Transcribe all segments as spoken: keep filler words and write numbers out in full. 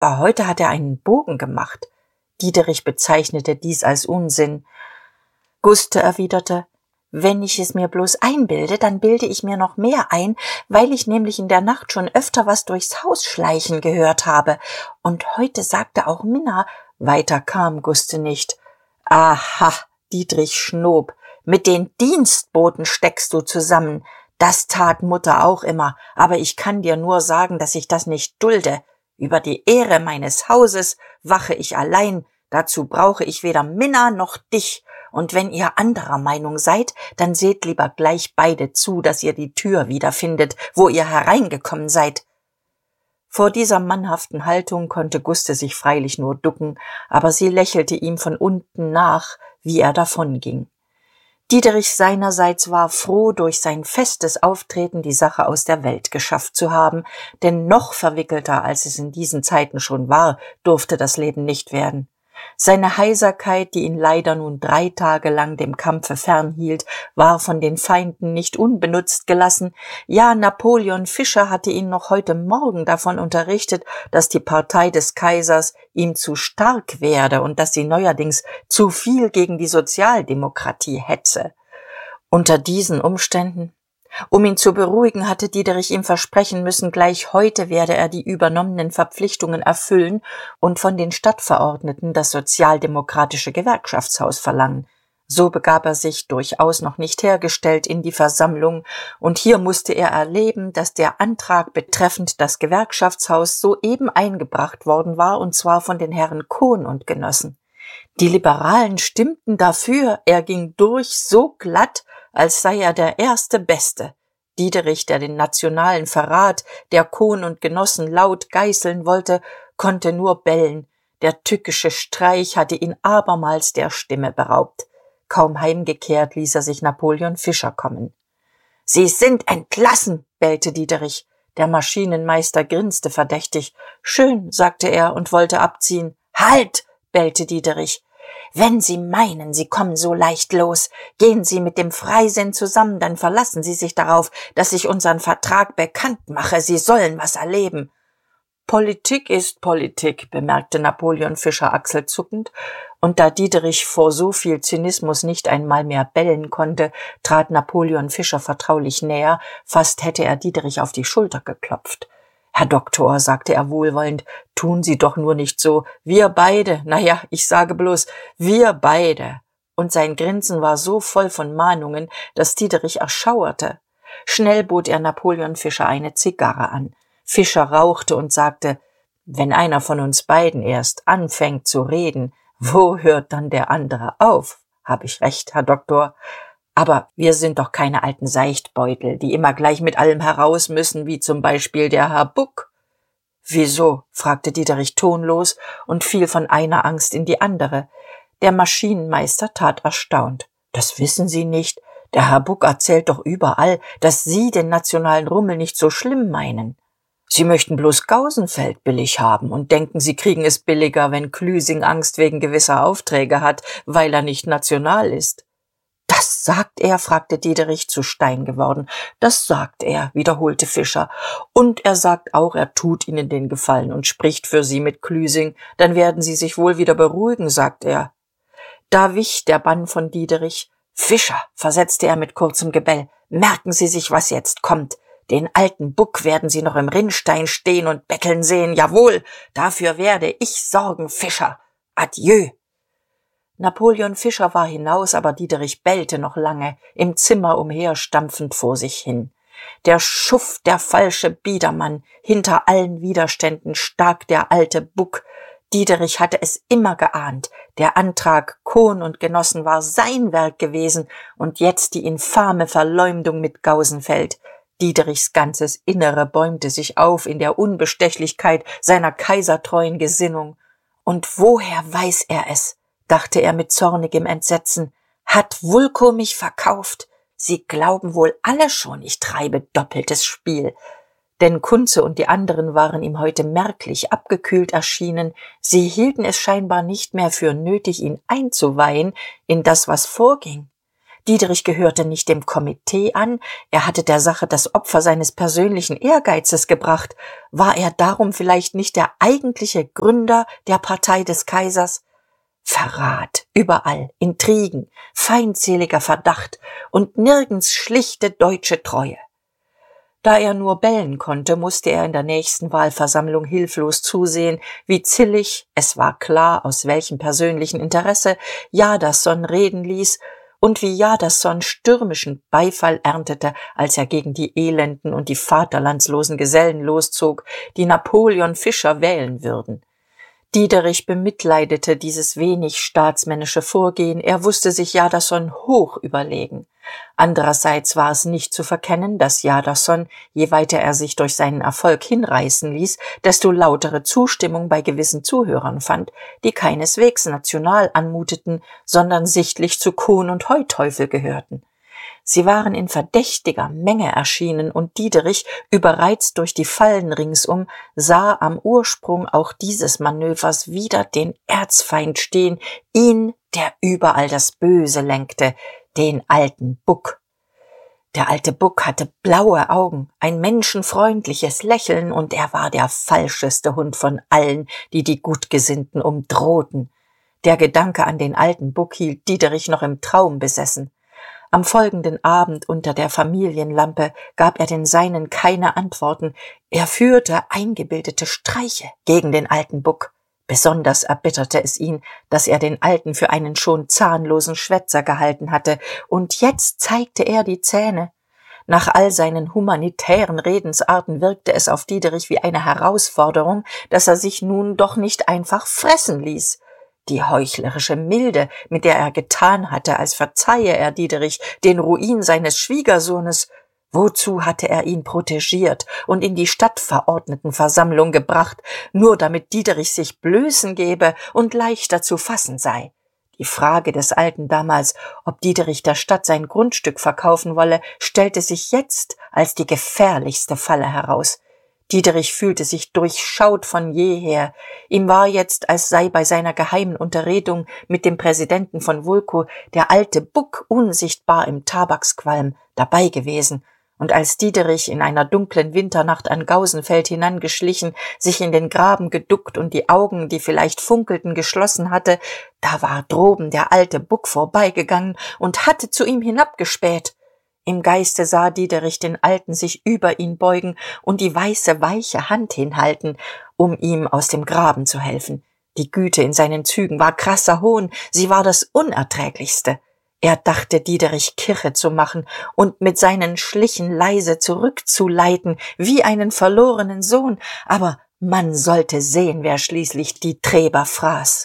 aber heute hat er einen Bogen gemacht. Diederich bezeichnete dies als Unsinn. Guste erwiderte: »Wenn ich es mir bloß einbilde, dann bilde ich mir noch mehr ein, weil ich nämlich in der Nacht schon öfter was durchs Haus schleichen gehört habe. Und heute sagte auch Minna«, weiter kam Guste nicht. »Aha«, Diederich schnob, »mit den Dienstboten steckst du zusammen. Das tat Mutter auch immer, aber ich kann dir nur sagen, dass ich das nicht dulde. Über die Ehre meines Hauses wache ich allein, dazu brauche ich weder Minna noch dich. Und wenn ihr anderer Meinung seid, dann seht lieber gleich beide zu, dass ihr die Tür wiederfindet, wo ihr hereingekommen seid.« Vor dieser mannhaften Haltung konnte Guste sich freilich nur ducken, aber sie lächelte ihm von unten nach, wie er davonging. Diederich seinerseits war froh, durch sein festes Auftreten die Sache aus der Welt geschafft zu haben, denn noch verwickelter, als es in diesen Zeiten schon war, durfte das Leben nicht werden. Seine Heiserkeit, die ihn leider nun drei Tage lang dem Kampfe fernhielt, war von den Feinden nicht unbenutzt gelassen. Ja, Napoleon Fischer hatte ihn noch heute Morgen davon unterrichtet, dass die Partei des Kaisers ihm zu stark werde und dass sie neuerdings zu viel gegen die Sozialdemokratie hetze. Unter diesen Umständen, um ihn zu beruhigen, hatte Diederich ihm versprechen müssen, gleich heute werde er die übernommenen Verpflichtungen erfüllen und von den Stadtverordneten das sozialdemokratische Gewerkschaftshaus verlangen. So begab er sich, durchaus noch nicht hergestellt, in die Versammlung, und hier musste er erleben, dass der Antrag betreffend das Gewerkschaftshaus soeben eingebracht worden war, und zwar von den Herren Kohn und Genossen. Die Liberalen stimmten dafür, er ging durch so glatt, als sei er der erste Beste. Diederich, der den nationalen Verrat der Kohn und Genossen laut geißeln wollte, konnte nur bellen. Der tückische Streich hatte ihn abermals der Stimme beraubt. Kaum heimgekehrt ließ er sich Napoleon Fischer kommen. »Sie sind entlassen«, bellte Diederich. Der Maschinenmeister grinste verdächtig. »Schön«, sagte er und wollte abziehen. »Halt«, bellte Diederich. »Wenn Sie meinen, Sie kommen so leicht los, gehen Sie mit dem Freisinn zusammen, dann verlassen Sie sich darauf, dass ich unseren Vertrag bekannt mache. Sie sollen was erleben.« »Politik ist Politik«, bemerkte Napoleon Fischer achselzuckend, und da Diederich vor so viel Zynismus nicht einmal mehr bellen konnte, trat Napoleon Fischer vertraulich näher, fast hätte er Diederich auf die Schulter geklopft. »Herr Doktor«, sagte er wohlwollend, »tun Sie doch nur nicht so. Wir beide, na ja, ich sage bloß, wir beide.« Und sein Grinsen war so voll von Mahnungen, dass Diederich erschauerte. Schnell bot er Napoleon Fischer eine Zigarre an. Fischer rauchte und sagte: »Wenn einer von uns beiden erst anfängt zu reden, wo hört dann der andere auf? Hab ich recht, Herr Doktor? Aber wir sind doch keine alten Seichtbeutel, die immer gleich mit allem heraus müssen, wie zum Beispiel der Herr Buck.« »Wieso?« fragte Diederich tonlos und fiel von einer Angst in die andere. Der Maschinenmeister tat erstaunt. »Das wissen Sie nicht. Der Herr Buck erzählt doch überall, dass Sie den nationalen Rummel nicht so schlimm meinen. Sie möchten bloß Gausenfeld billig haben und denken, Sie kriegen es billiger, wenn Klüsing Angst wegen gewisser Aufträge hat, weil er nicht national ist.« »Das sagt er«, fragte Diederich, zu Stein geworden. »Das sagt er«, wiederholte Fischer. »Und er sagt auch, er tut Ihnen den Gefallen und spricht für Sie mit Klüsing. Dann werden Sie sich wohl wieder beruhigen«, sagt er. Da wich der Bann von Diederich. »Fischer«, versetzte er mit kurzem Gebell, »merken Sie sich, was jetzt kommt. Den alten Buck werden Sie noch im Rinnstein stehen und betteln sehen. Jawohl, dafür werde ich sorgen, Fischer. Adieu.« Napoleon Fischer war hinaus, aber Diederich bellte noch lange, im Zimmer umherstampfend vor sich hin. Der Schuft, der falsche Biedermann, hinter allen Widerständen stak der alte Buck. Diederich hatte es immer geahnt, der Antrag Kohn und Genossen war sein Werk gewesen, und jetzt die infame Verleumdung mit Gausenfeld. Diederichs ganzes Innere bäumte sich auf in der Unbestechlichkeit seiner kaisertreuen Gesinnung. Und woher weiß er es? Dachte er mit zornigem Entsetzen. Hat Vulko mich verkauft? Sie glauben wohl alle schon, ich treibe doppeltes Spiel. Denn Kunze und die anderen waren ihm heute merklich abgekühlt erschienen. Sie hielten es scheinbar nicht mehr für nötig, ihn einzuweihen in das, was vorging. Diederich gehörte nicht dem Komitee an, er hatte der Sache das Opfer seines persönlichen Ehrgeizes gebracht. War er darum vielleicht nicht der eigentliche Gründer der Partei des Kaisers? Verrat, überall Intrigen, feindseliger Verdacht und nirgends schlichte deutsche Treue. Da er nur bellen konnte, musste er in der nächsten Wahlversammlung hilflos zusehen, wie zillig, es war klar, aus welchem persönlichen Interesse, Jadasson reden ließ und wie Jadasson stürmischen Beifall erntete, als er gegen die elenden und die vaterlandslosen Gesellen loszog, die Napoleon Fischer wählen würden. Diederich bemitleidete dieses wenig staatsmännische Vorgehen, er wusste sich Jadasson hoch überlegen. Andererseits war es nicht zu verkennen, dass Jadasson, je weiter er sich durch seinen Erfolg hinreißen ließ, desto lautere Zustimmung bei gewissen Zuhörern fand, die keineswegs national anmuteten, sondern sichtlich zu Kohn und Heuteufel gehörten. Sie waren in verdächtiger Menge erschienen, und Diederich, überreizt durch die Fallen ringsum, sah am Ursprung auch dieses Manövers wieder den Erzfeind stehen, ihn, der überall das Böse lenkte, den alten Buck. Der alte Buck hatte blaue Augen, ein menschenfreundliches Lächeln, und er war der falscheste Hund von allen, die die Gutgesinnten umdrohten. Der Gedanke an den alten Buck hielt Diederich noch im Traum besessen. Am folgenden Abend unter der Familienlampe gab er den Seinen keine Antworten. Er führte eingebildete Streiche gegen den alten Buck. Besonders erbitterte es ihn, dass er den Alten für einen schon zahnlosen Schwätzer gehalten hatte, und jetzt zeigte er die Zähne. Nach all seinen humanitären Redensarten wirkte es auf Diederich wie eine Herausforderung, dass er sich nun doch nicht einfach fressen ließ. Die heuchlerische Milde, mit der er getan hatte, als verzeihe er Diederich den Ruin seines Schwiegersohnes, wozu hatte er ihn protegiert und in die Stadtverordnetenversammlung gebracht, nur damit Diederich sich blößen gebe und leichter zu fassen sei? Die Frage des Alten damals, ob Diederich der Stadt sein Grundstück verkaufen wolle, stellte sich jetzt als die gefährlichste Falle heraus. Diederich fühlte sich durchschaut von jeher. Ihm war jetzt, als sei bei seiner geheimen Unterredung mit dem Präsidenten von Vulko der alte Buck unsichtbar im Tabaksqualm dabei gewesen. Und als Diederich in einer dunklen Winternacht an Gausenfeld hinangeschlichen, sich in den Graben geduckt und die Augen, die vielleicht funkelten, geschlossen hatte, da war droben der alte Buck vorbeigegangen und hatte zu ihm hinabgespäht. Im Geiste sah Diederich den Alten sich über ihn beugen und die weiße, weiche Hand hinhalten, um ihm aus dem Graben zu helfen. Die Güte in seinen Zügen war krasser Hohn, sie war das Unerträglichste. Er dachte, Diederich kirre zu machen und mit seinen Schlichen leise zurückzuleiten, wie einen verlorenen Sohn, aber man sollte sehen, wer schließlich die Treber fraß.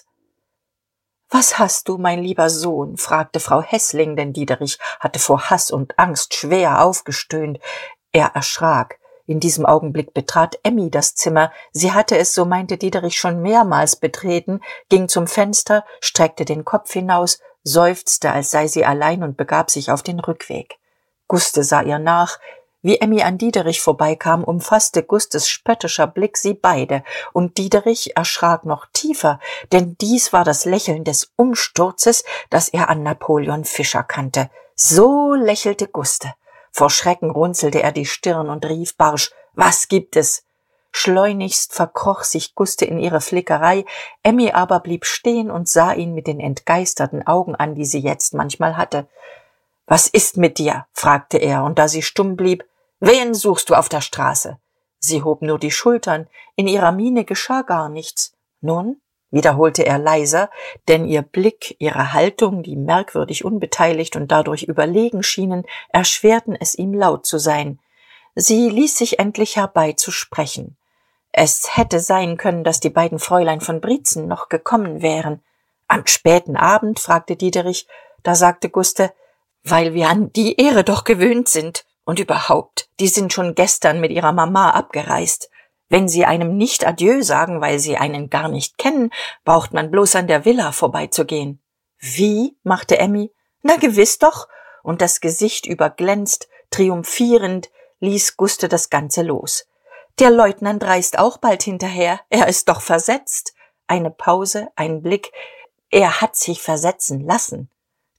»Was hast du, mein lieber Sohn?« fragte Frau Häßling, denn Diederich hatte vor Hass und Angst schwer aufgestöhnt. Er erschrak. In diesem Augenblick betrat Emmy das Zimmer. Sie hatte es, so meinte Diederich, schon mehrmals betreten, ging zum Fenster, streckte den Kopf hinaus, seufzte, als sei sie allein, und begab sich auf den Rückweg. Guste sah ihr nach. Wie Emmy an Diederich vorbeikam, umfasste Gustes spöttischer Blick sie beide, und Diederich erschrak noch tiefer, denn dies war das Lächeln des Umsturzes, das er an Napoleon Fischer kannte. So lächelte Guste. Vor Schrecken runzelte er die Stirn und rief barsch: »Was gibt es?« Schleunigst verkroch sich Guste in ihre Flickerei, Emmy aber blieb stehen und sah ihn mit den entgeisterten Augen an, die sie jetzt manchmal hatte. »Was ist mit dir?« fragte er, und da sie stumm blieb: »Wen suchst du auf der Straße?« Sie hob nur die Schultern, in ihrer Miene geschah gar nichts. »Nun?« wiederholte er leiser, denn ihr Blick, ihre Haltung, die merkwürdig unbeteiligt und dadurch überlegen schienen, erschwerten es ihm, laut zu sein. Sie ließ sich endlich herbei zu sprechen. Es hätte sein können, dass die beiden Fräulein von Brietzen noch gekommen wären. »Am späten Abend?« fragte Diederich. Da sagte Guste: »Weil wir an die Ehre doch gewöhnt sind. Und überhaupt, die sind schon gestern mit ihrer Mama abgereist. Wenn sie einem nicht Adieu sagen, weil sie einen gar nicht kennen, braucht man bloß an der Villa vorbeizugehen.« »Wie?« machte Emmy. »Na gewiss doch.« Und das Gesicht überglänzt, triumphierend, ließ Guste das Ganze los. »Der Leutnant reist auch bald hinterher. Er ist doch versetzt.« Eine Pause, ein Blick. »Er hat sich versetzen lassen.«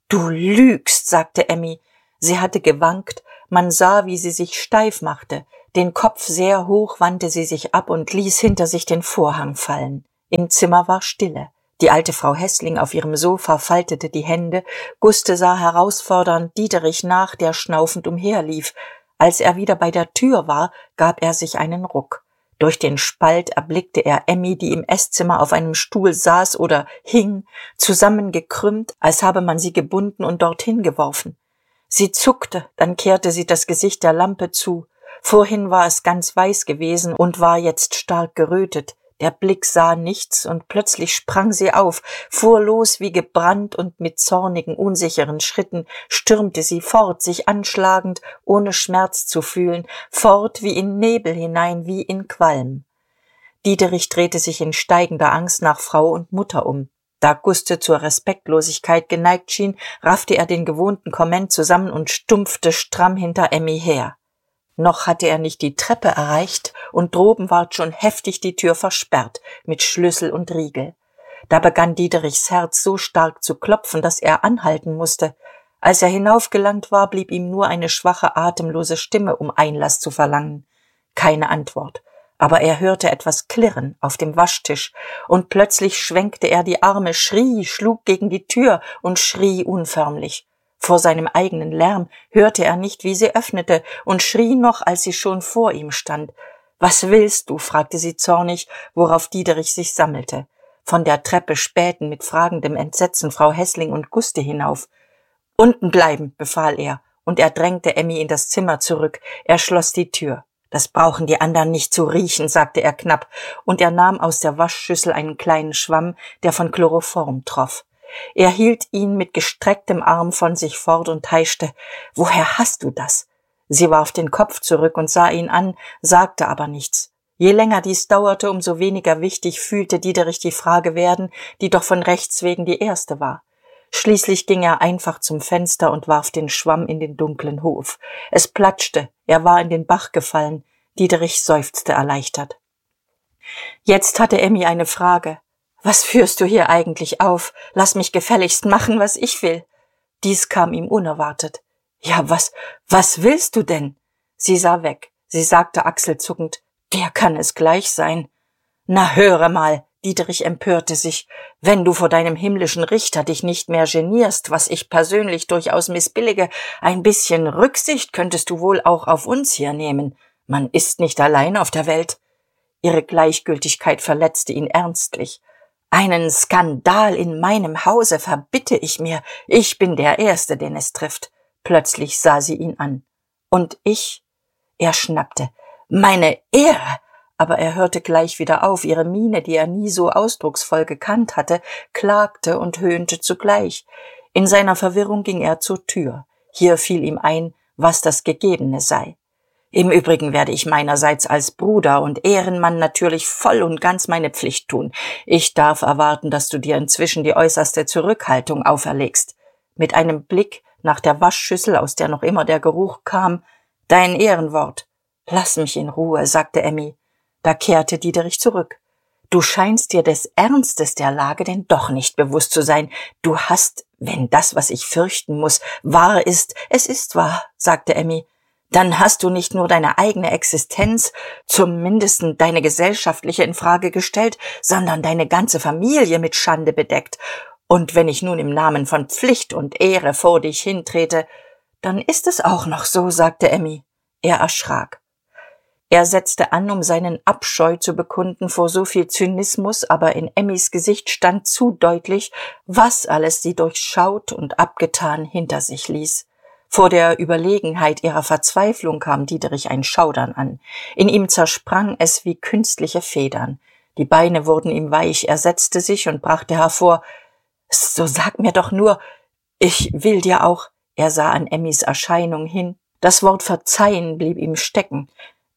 »Du lügst«, sagte Emmy. Sie hatte gewankt, man sah, wie sie sich steif machte. Den Kopf sehr hoch wandte sie sich ab und ließ hinter sich den Vorhang fallen. Im Zimmer war Stille. Die alte Frau Hässling auf ihrem Sofa faltete die Hände. Guste sah herausfordernd Dieterich nach, der schnaufend umherlief. Als er wieder bei der Tür war, gab er sich einen Ruck. Durch den Spalt erblickte er Emmy, die im Esszimmer auf einem Stuhl saß oder hing, zusammengekrümmt, als habe man sie gebunden und dorthin geworfen. Sie zuckte, dann kehrte sie das Gesicht der Lampe zu. Vorhin war es ganz weiß gewesen und war jetzt stark gerötet. Der Blick sah nichts, und plötzlich sprang sie auf, fuhr los wie gebrannt, und mit zornigen, unsicheren Schritten stürmte sie fort, sich anschlagend, ohne Schmerz zu fühlen, fort wie in Nebel hinein, wie in Qualm. Dieterich drehte sich in steigender Angst nach Frau und Mutter um. Da Guste zur Respektlosigkeit geneigt schien, raffte er den gewohnten Komment zusammen und stumpfte stramm hinter Emmy her. Noch hatte er nicht die Treppe erreicht, und droben ward schon heftig die Tür versperrt, mit Schlüssel und Riegel. Da begann Dieterichs Herz so stark zu klopfen, dass er anhalten musste. Als er hinaufgelangt war, blieb ihm nur eine schwache, atemlose Stimme, um Einlass zu verlangen. Keine Antwort, aber er hörte etwas klirren auf dem Waschtisch, und plötzlich schwenkte er die Arme, schrie, schlug gegen die Tür und schrie unförmlich. Vor seinem eigenen Lärm hörte er nicht, wie sie öffnete, und schrie noch, als sie schon vor ihm stand. »Was willst du?« fragte sie zornig, worauf Dieterich sich sammelte. Von der Treppe spähten mit fragendem Entsetzen Frau Hässling und Guste hinauf. »Unten bleiben«, befahl er, und er drängte Emmy in das Zimmer zurück. Er schloss die Tür. »Das brauchen die anderen nicht zu riechen«, sagte er knapp, und er nahm aus der Waschschüssel einen kleinen Schwamm, der von Chloroform troff. Er hielt ihn mit gestrecktem Arm von sich fort und heischte: »Woher hast du das?« Sie warf den Kopf zurück und sah ihn an, sagte aber nichts. Je länger dies dauerte, umso weniger wichtig fühlte Dieterich die Frage werden, die doch von Rechts wegen die erste war. Schließlich ging er einfach zum Fenster und warf den Schwamm in den dunklen Hof. Es platschte, er war in den Bach gefallen. Dieterich seufzte erleichtert. Jetzt hatte Emmy eine Frage. »Was führst du hier eigentlich auf? Lass mich gefälligst machen, was ich will.« Dies kam ihm unerwartet. »Ja, was, was willst du denn?« Sie sah weg. Sie sagte achselzuckend: »Der kann es gleich sein.« »Na, höre mal«, Dieterich empörte sich, »wenn du vor deinem himmlischen Richter dich nicht mehr genierst, was ich persönlich durchaus missbillige, ein bisschen Rücksicht könntest du wohl auch auf uns hier nehmen. Man ist nicht allein auf der Welt.« Ihre Gleichgültigkeit verletzte ihn ernstlich. »Einen Skandal in meinem Hause verbitte ich mir. Ich bin der Erste, den es trifft.« Plötzlich sah sie ihn an. »Und ich?« Er schnappte. »Meine Ehre!« Aber er hörte gleich wieder auf. Ihre Miene, die er nie so ausdrucksvoll gekannt hatte, klagte und höhnte zugleich. In seiner Verwirrung ging er zur Tür. Hier fiel ihm ein, was das Gegebene sei. »Im Übrigen werde ich meinerseits als Bruder und Ehrenmann natürlich voll und ganz meine Pflicht tun. Ich darf erwarten, dass du dir inzwischen die äußerste Zurückhaltung auferlegst.« Mit einem Blick nach der Waschschüssel, aus der noch immer der Geruch kam: »Dein Ehrenwort.« »Lass mich in Ruhe«, sagte Emmy. Da kehrte Dieterich zurück. »Du scheinst dir des Ernstes der Lage denn doch nicht bewusst zu sein. Du hast, wenn das, was ich fürchten muss, wahr ist, es ist wahr«, sagte Emmy, »dann hast du nicht nur deine eigene Existenz, zum Mindesten deine gesellschaftliche, in Frage gestellt, sondern deine ganze Familie mit Schande bedeckt. Und wenn ich nun im Namen von Pflicht und Ehre vor dich hintrete, dann ist es auch noch so«, sagte Emmy. Er erschrak. Er setzte an, um seinen Abscheu zu bekunden vor so viel Zynismus, aber in Emmys Gesicht stand zu deutlich, was alles sie durchschaut und abgetan hinter sich ließ. Vor der Überlegenheit ihrer Verzweiflung kam Dieterich ein Schaudern an. In ihm zersprang es wie künstliche Federn. Die Beine wurden ihm weich, er setzte sich und brachte hervor: »So sag mir doch nur, ich will dir auch«, er sah an Emmys Erscheinung hin. Das Wort verzeihen blieb ihm stecken.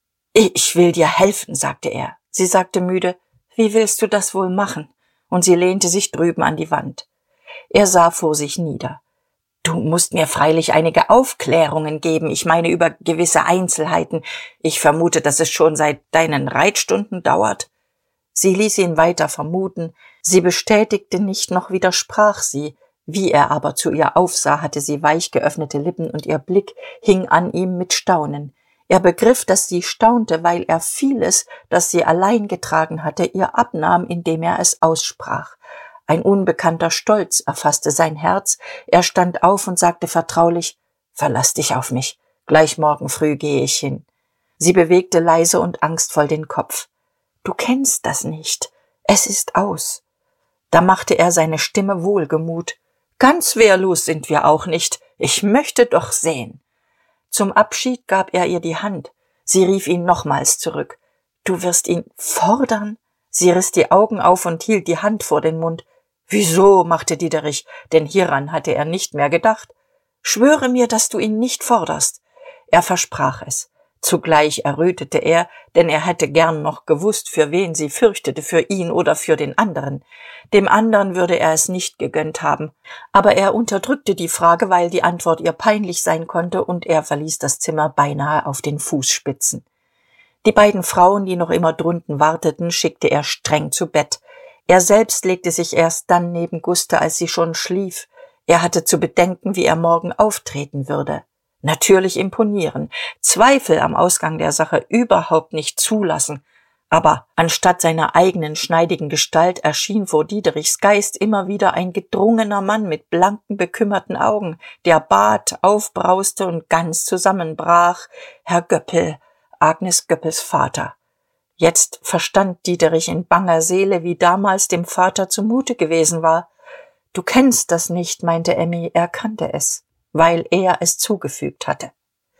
»Ich will dir helfen«, sagte er. Sie sagte müde: »Wie willst du das wohl machen?« Und sie lehnte sich drüben an die Wand. Er sah vor sich nieder. »Du musst mir freilich einige Aufklärungen geben, ich meine über gewisse Einzelheiten. Ich vermute, dass es schon seit deinen Reitstunden dauert.« Sie ließ ihn weiter vermuten. Sie bestätigte nicht, noch widersprach sie. Wie er aber zu ihr aufsah, hatte sie weich geöffnete Lippen und ihr Blick hing an ihm mit Staunen. Er begriff, dass sie staunte, weil er vieles, das sie allein getragen hatte, ihr abnahm, indem er es aussprach. Ein unbekannter Stolz erfasste sein Herz. Er stand auf und sagte vertraulich: »Verlass dich auf mich. Gleich morgen früh gehe ich hin.« Sie bewegte leise und angstvoll den Kopf. »Du kennst das nicht. Es ist aus.« Da machte er seine Stimme wohlgemut. »Ganz wehrlos sind wir auch nicht. Ich möchte doch sehen.« Zum Abschied gab er ihr die Hand. Sie rief ihn nochmals zurück. »Du wirst ihn fordern?« Sie riss die Augen auf und hielt die Hand vor den Mund. »Wieso?« machte Diederich, denn hieran hatte er nicht mehr gedacht. »Schwöre mir, dass du ihn nicht forderst.« Er versprach es. Zugleich errötete er, denn er hätte gern noch gewusst, für wen sie fürchtete, für ihn oder für den anderen. Dem anderen würde er es nicht gegönnt haben, aber er unterdrückte die Frage, weil die Antwort ihr peinlich sein konnte, und er verließ das Zimmer beinahe auf den Fußspitzen. Die beiden Frauen, die noch immer drunten warteten, schickte er streng zu Bett. Er selbst legte sich erst dann neben Guste, als sie schon schlief. Er hatte zu bedenken, wie er morgen auftreten würde. Natürlich imponieren, Zweifel am Ausgang der Sache überhaupt nicht zulassen. Aber anstatt seiner eigenen schneidigen Gestalt erschien vor Diederichs Geist immer wieder ein gedrungener Mann mit blanken, bekümmerten Augen, der bat, aufbrauste und ganz zusammenbrach. Herr Göppel, Agnes Göppels Vater. Jetzt verstand Diederich in banger Seele, wie damals dem Vater zumute gewesen war. »Du kennst das nicht«, meinte Emmy, er kannte es, weil er es zugefügt hatte.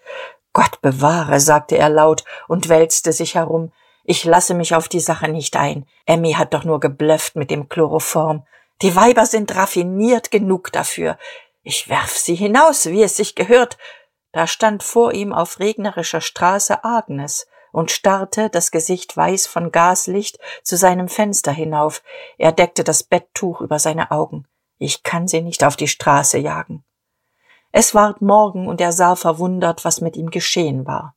»Gott bewahre«, sagte er laut und wälzte sich herum. »Ich lasse mich auf die Sache nicht ein. Emmy hat doch nur geblufft mit dem Chloroform. Die Weiber sind raffiniert genug dafür. Ich werf sie hinaus, wie es sich gehört.« Da stand vor ihm auf regnerischer Straße Agnes und starrte, das Gesicht weiß von Gaslicht, zu seinem Fenster hinauf. Er deckte das Betttuch über seine Augen. »Ich kann sie nicht auf die Straße jagen.« Es ward Morgen, und er sah verwundert, was mit ihm geschehen war.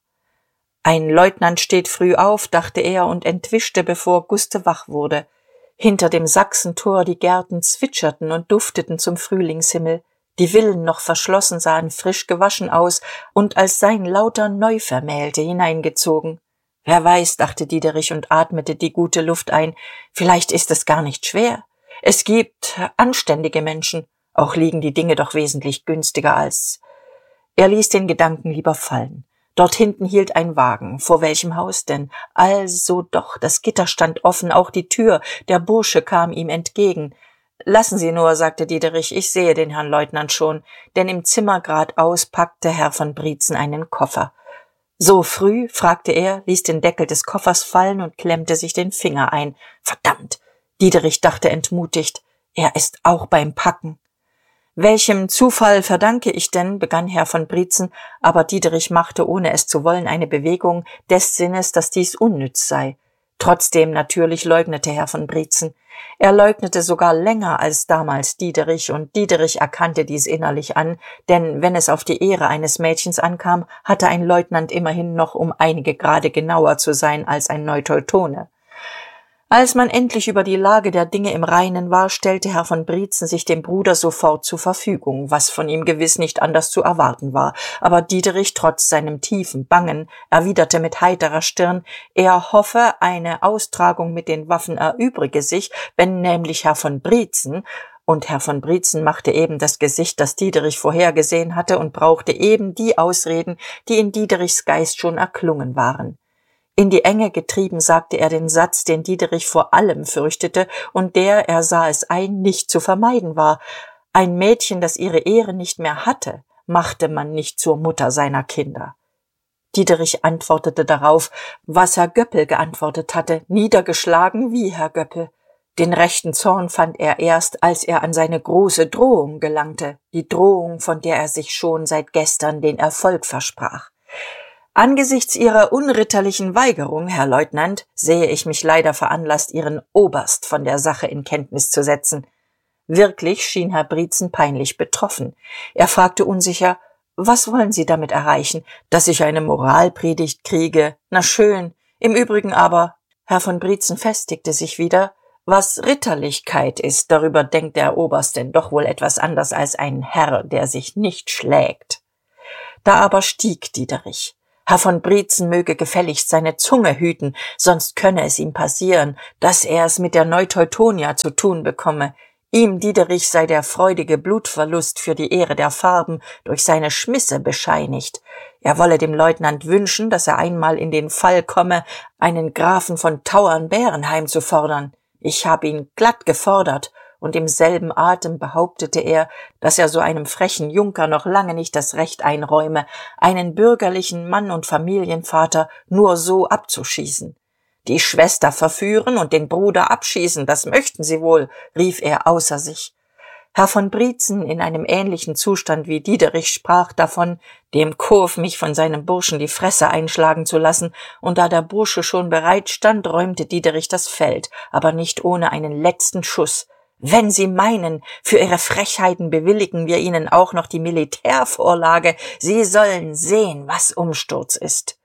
Ein Leutnant steht früh auf, dachte er und entwischte, bevor Guste wach wurde. Hinter dem Sachsentor die Gärten zwitscherten und dufteten zum Frühlingshimmel. Die Villen, noch verschlossen, sahen frisch gewaschen aus und als seien lauter Neuvermählte hineingezogen. Wer weiß, dachte Diederich und atmete die gute Luft ein, vielleicht ist es gar nicht schwer. Es gibt anständige Menschen, auch liegen die Dinge doch wesentlich günstiger als... Er ließ den Gedanken lieber fallen. Dort hinten hielt ein Wagen. Vor welchem Haus denn? Also doch, das Gitter stand offen, auch die Tür. Der Bursche kam ihm entgegen. »Lassen Sie nur«, sagte Diederich, »ich sehe den Herrn Leutnant schon«, denn im Zimmer geradeaus packte Herr von Brietzen einen Koffer. »So früh?« fragte er, ließ den Deckel des Koffers fallen und klemmte sich den Finger ein. »Verdammt!« Diederich dachte entmutigt, »er ist auch beim Packen.« »Welchem Zufall verdanke ich denn«, begann Herr von Brietzen, aber Diederich machte, ohne es zu wollen, eine Bewegung des Sinnes, dass dies unnütz sei. Trotzdem natürlich leugnete Herr von Brietzen. Er leugnete sogar länger als damals Diederich, und Diederich erkannte dies innerlich an, denn wenn es auf die Ehre eines Mädchens ankam, hatte ein Leutnant immerhin noch um einige Grade genauer zu sein als ein Neuteutone. Als man endlich über die Lage der Dinge im Reinen war, stellte Herr von Brietzen sich dem Bruder sofort zur Verfügung, was von ihm gewiss nicht anders zu erwarten war. Aber Diederich, trotz seinem tiefen Bangen, erwiderte mit heiterer Stirn, er hoffe, eine Austragung mit den Waffen erübrige sich, wenn nämlich Herr von Brietzen, und Herr von Brietzen machte eben das Gesicht, das Diederich vorhergesehen hatte, und brauchte eben die Ausreden, die in Diederichs Geist schon erklungen waren. In die Enge getrieben sagte er den Satz, den Diederich vor allem fürchtete und der, er sah es ein, nicht zu vermeiden war. Ein Mädchen, das ihre Ehre nicht mehr hatte, machte man nicht zur Mutter seiner Kinder. Diederich antwortete darauf, was Herr Göppel geantwortet hatte, niedergeschlagen wie Herr Göppel. Den rechten Zorn fand er erst, als er an seine große Drohung gelangte, die Drohung, von der er sich schon seit gestern den Erfolg versprach. Angesichts Ihrer unritterlichen Weigerung, Herr Leutnant, sehe ich mich leider veranlasst, Ihren Oberst von der Sache in Kenntnis zu setzen. Wirklich schien Herr Brietzen peinlich betroffen. Er fragte unsicher, was wollen Sie damit erreichen, dass ich eine Moralpredigt kriege? Na schön, im Übrigen aber, Herr von Brietzen festigte sich wieder, Was Ritterlichkeit ist, darüber denkt der Oberst denn doch wohl etwas anders als ein Herr, der sich nicht schlägt. Da aber stieg Diederich. Herr von Britzen möge gefälligst seine Zunge hüten, sonst könne es ihm passieren, dass er es mit der Neuteutonia zu tun bekomme. Ihm, Diederich, sei der freudige Blutverlust für die Ehre der Farben durch seine Schmisse bescheinigt. Er wolle dem Leutnant wünschen, dass er einmal in den Fall komme, einen Grafen von Tauern-Bärenheim zu fordern. Ich habe ihn glatt gefordert, und im selben Atem behauptete er, dass er so einem frechen Junker noch lange nicht das Recht einräume, einen bürgerlichen Mann und Familienvater nur so abzuschießen. Die Schwester verführen und den Bruder abschießen, das möchten sie wohl, rief er außer sich. Herr von Britzen, in einem ähnlichen Zustand wie Diederich, sprach davon, dem Kurf mich von seinem Burschen die Fresse einschlagen zu lassen, und da der Bursche schon bereit stand, räumte Diederich das Feld, aber nicht ohne einen letzten Schuss. Wenn Sie meinen, für Ihre Frechheiten bewilligen wir Ihnen auch noch die Militärvorlage, Sie sollen sehen, was Umsturz ist.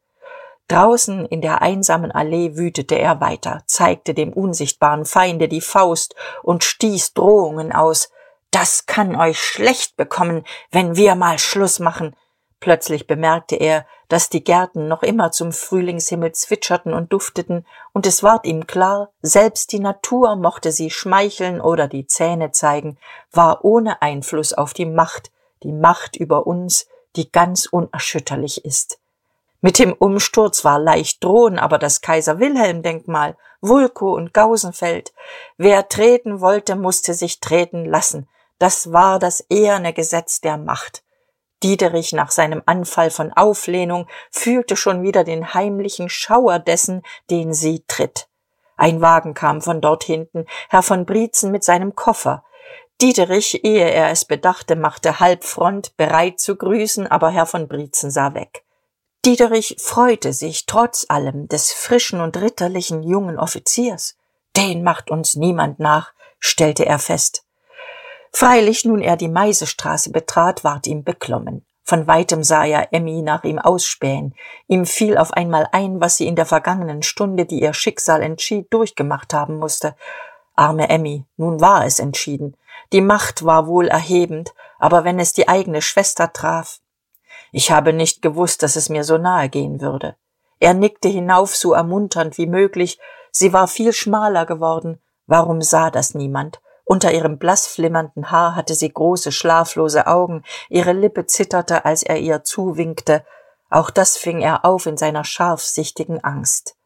Draußen in der einsamen Allee wütete er weiter, zeigte dem unsichtbaren Feinde die Faust und stieß Drohungen aus. »Das kann euch schlecht bekommen, wenn wir mal Schluss machen.« Plötzlich bemerkte er, dass die Gärten noch immer zum Frühlingshimmel zwitscherten und dufteten, und es ward ihm klar, selbst die Natur, mochte sie schmeicheln oder die Zähne zeigen, war ohne Einfluss auf die Macht, die Macht über uns, die ganz unerschütterlich ist. Mit dem Umsturz war leicht drohen, aber das Kaiser-Wilhelm-Denkmal, Wulkow und Gausenfeld. Wer treten wollte, musste sich treten lassen. Das war das eherne Gesetz der Macht. Diederich nach seinem Anfall von Auflehnung fühlte schon wieder den heimlichen Schauer dessen, den sie tritt. Ein Wagen kam von dort hinten, Herr von Britzen mit seinem Koffer. Diederich, ehe er es bedachte, machte Halbfront, bereit zu grüßen, aber Herr von Britzen sah weg. Diederich freute sich trotz allem des frischen und ritterlichen jungen Offiziers. Den macht uns niemand nach, stellte er fest. Freilich, nun er die Meisestraße betrat, ward ihm beklommen. Von weitem sah er Emmy nach ihm ausspähen. Ihm fiel auf einmal ein, was sie in der vergangenen Stunde, die ihr Schicksal entschied, durchgemacht haben musste. Arme Emmy, nun war es entschieden. Die Macht war wohl erhebend, aber wenn es die eigene Schwester traf. Ich habe nicht gewusst, dass es mir so nahe gehen würde. Er nickte hinauf, so ermunternd wie möglich. Sie war viel schmaler geworden. Warum sah das niemand? Unter ihrem blass flimmernden Haar hatte sie große, schlaflose Augen. Ihre Lippe zitterte, als er ihr zuwinkte. Auch das fing er auf in seiner scharfsichtigen Angst.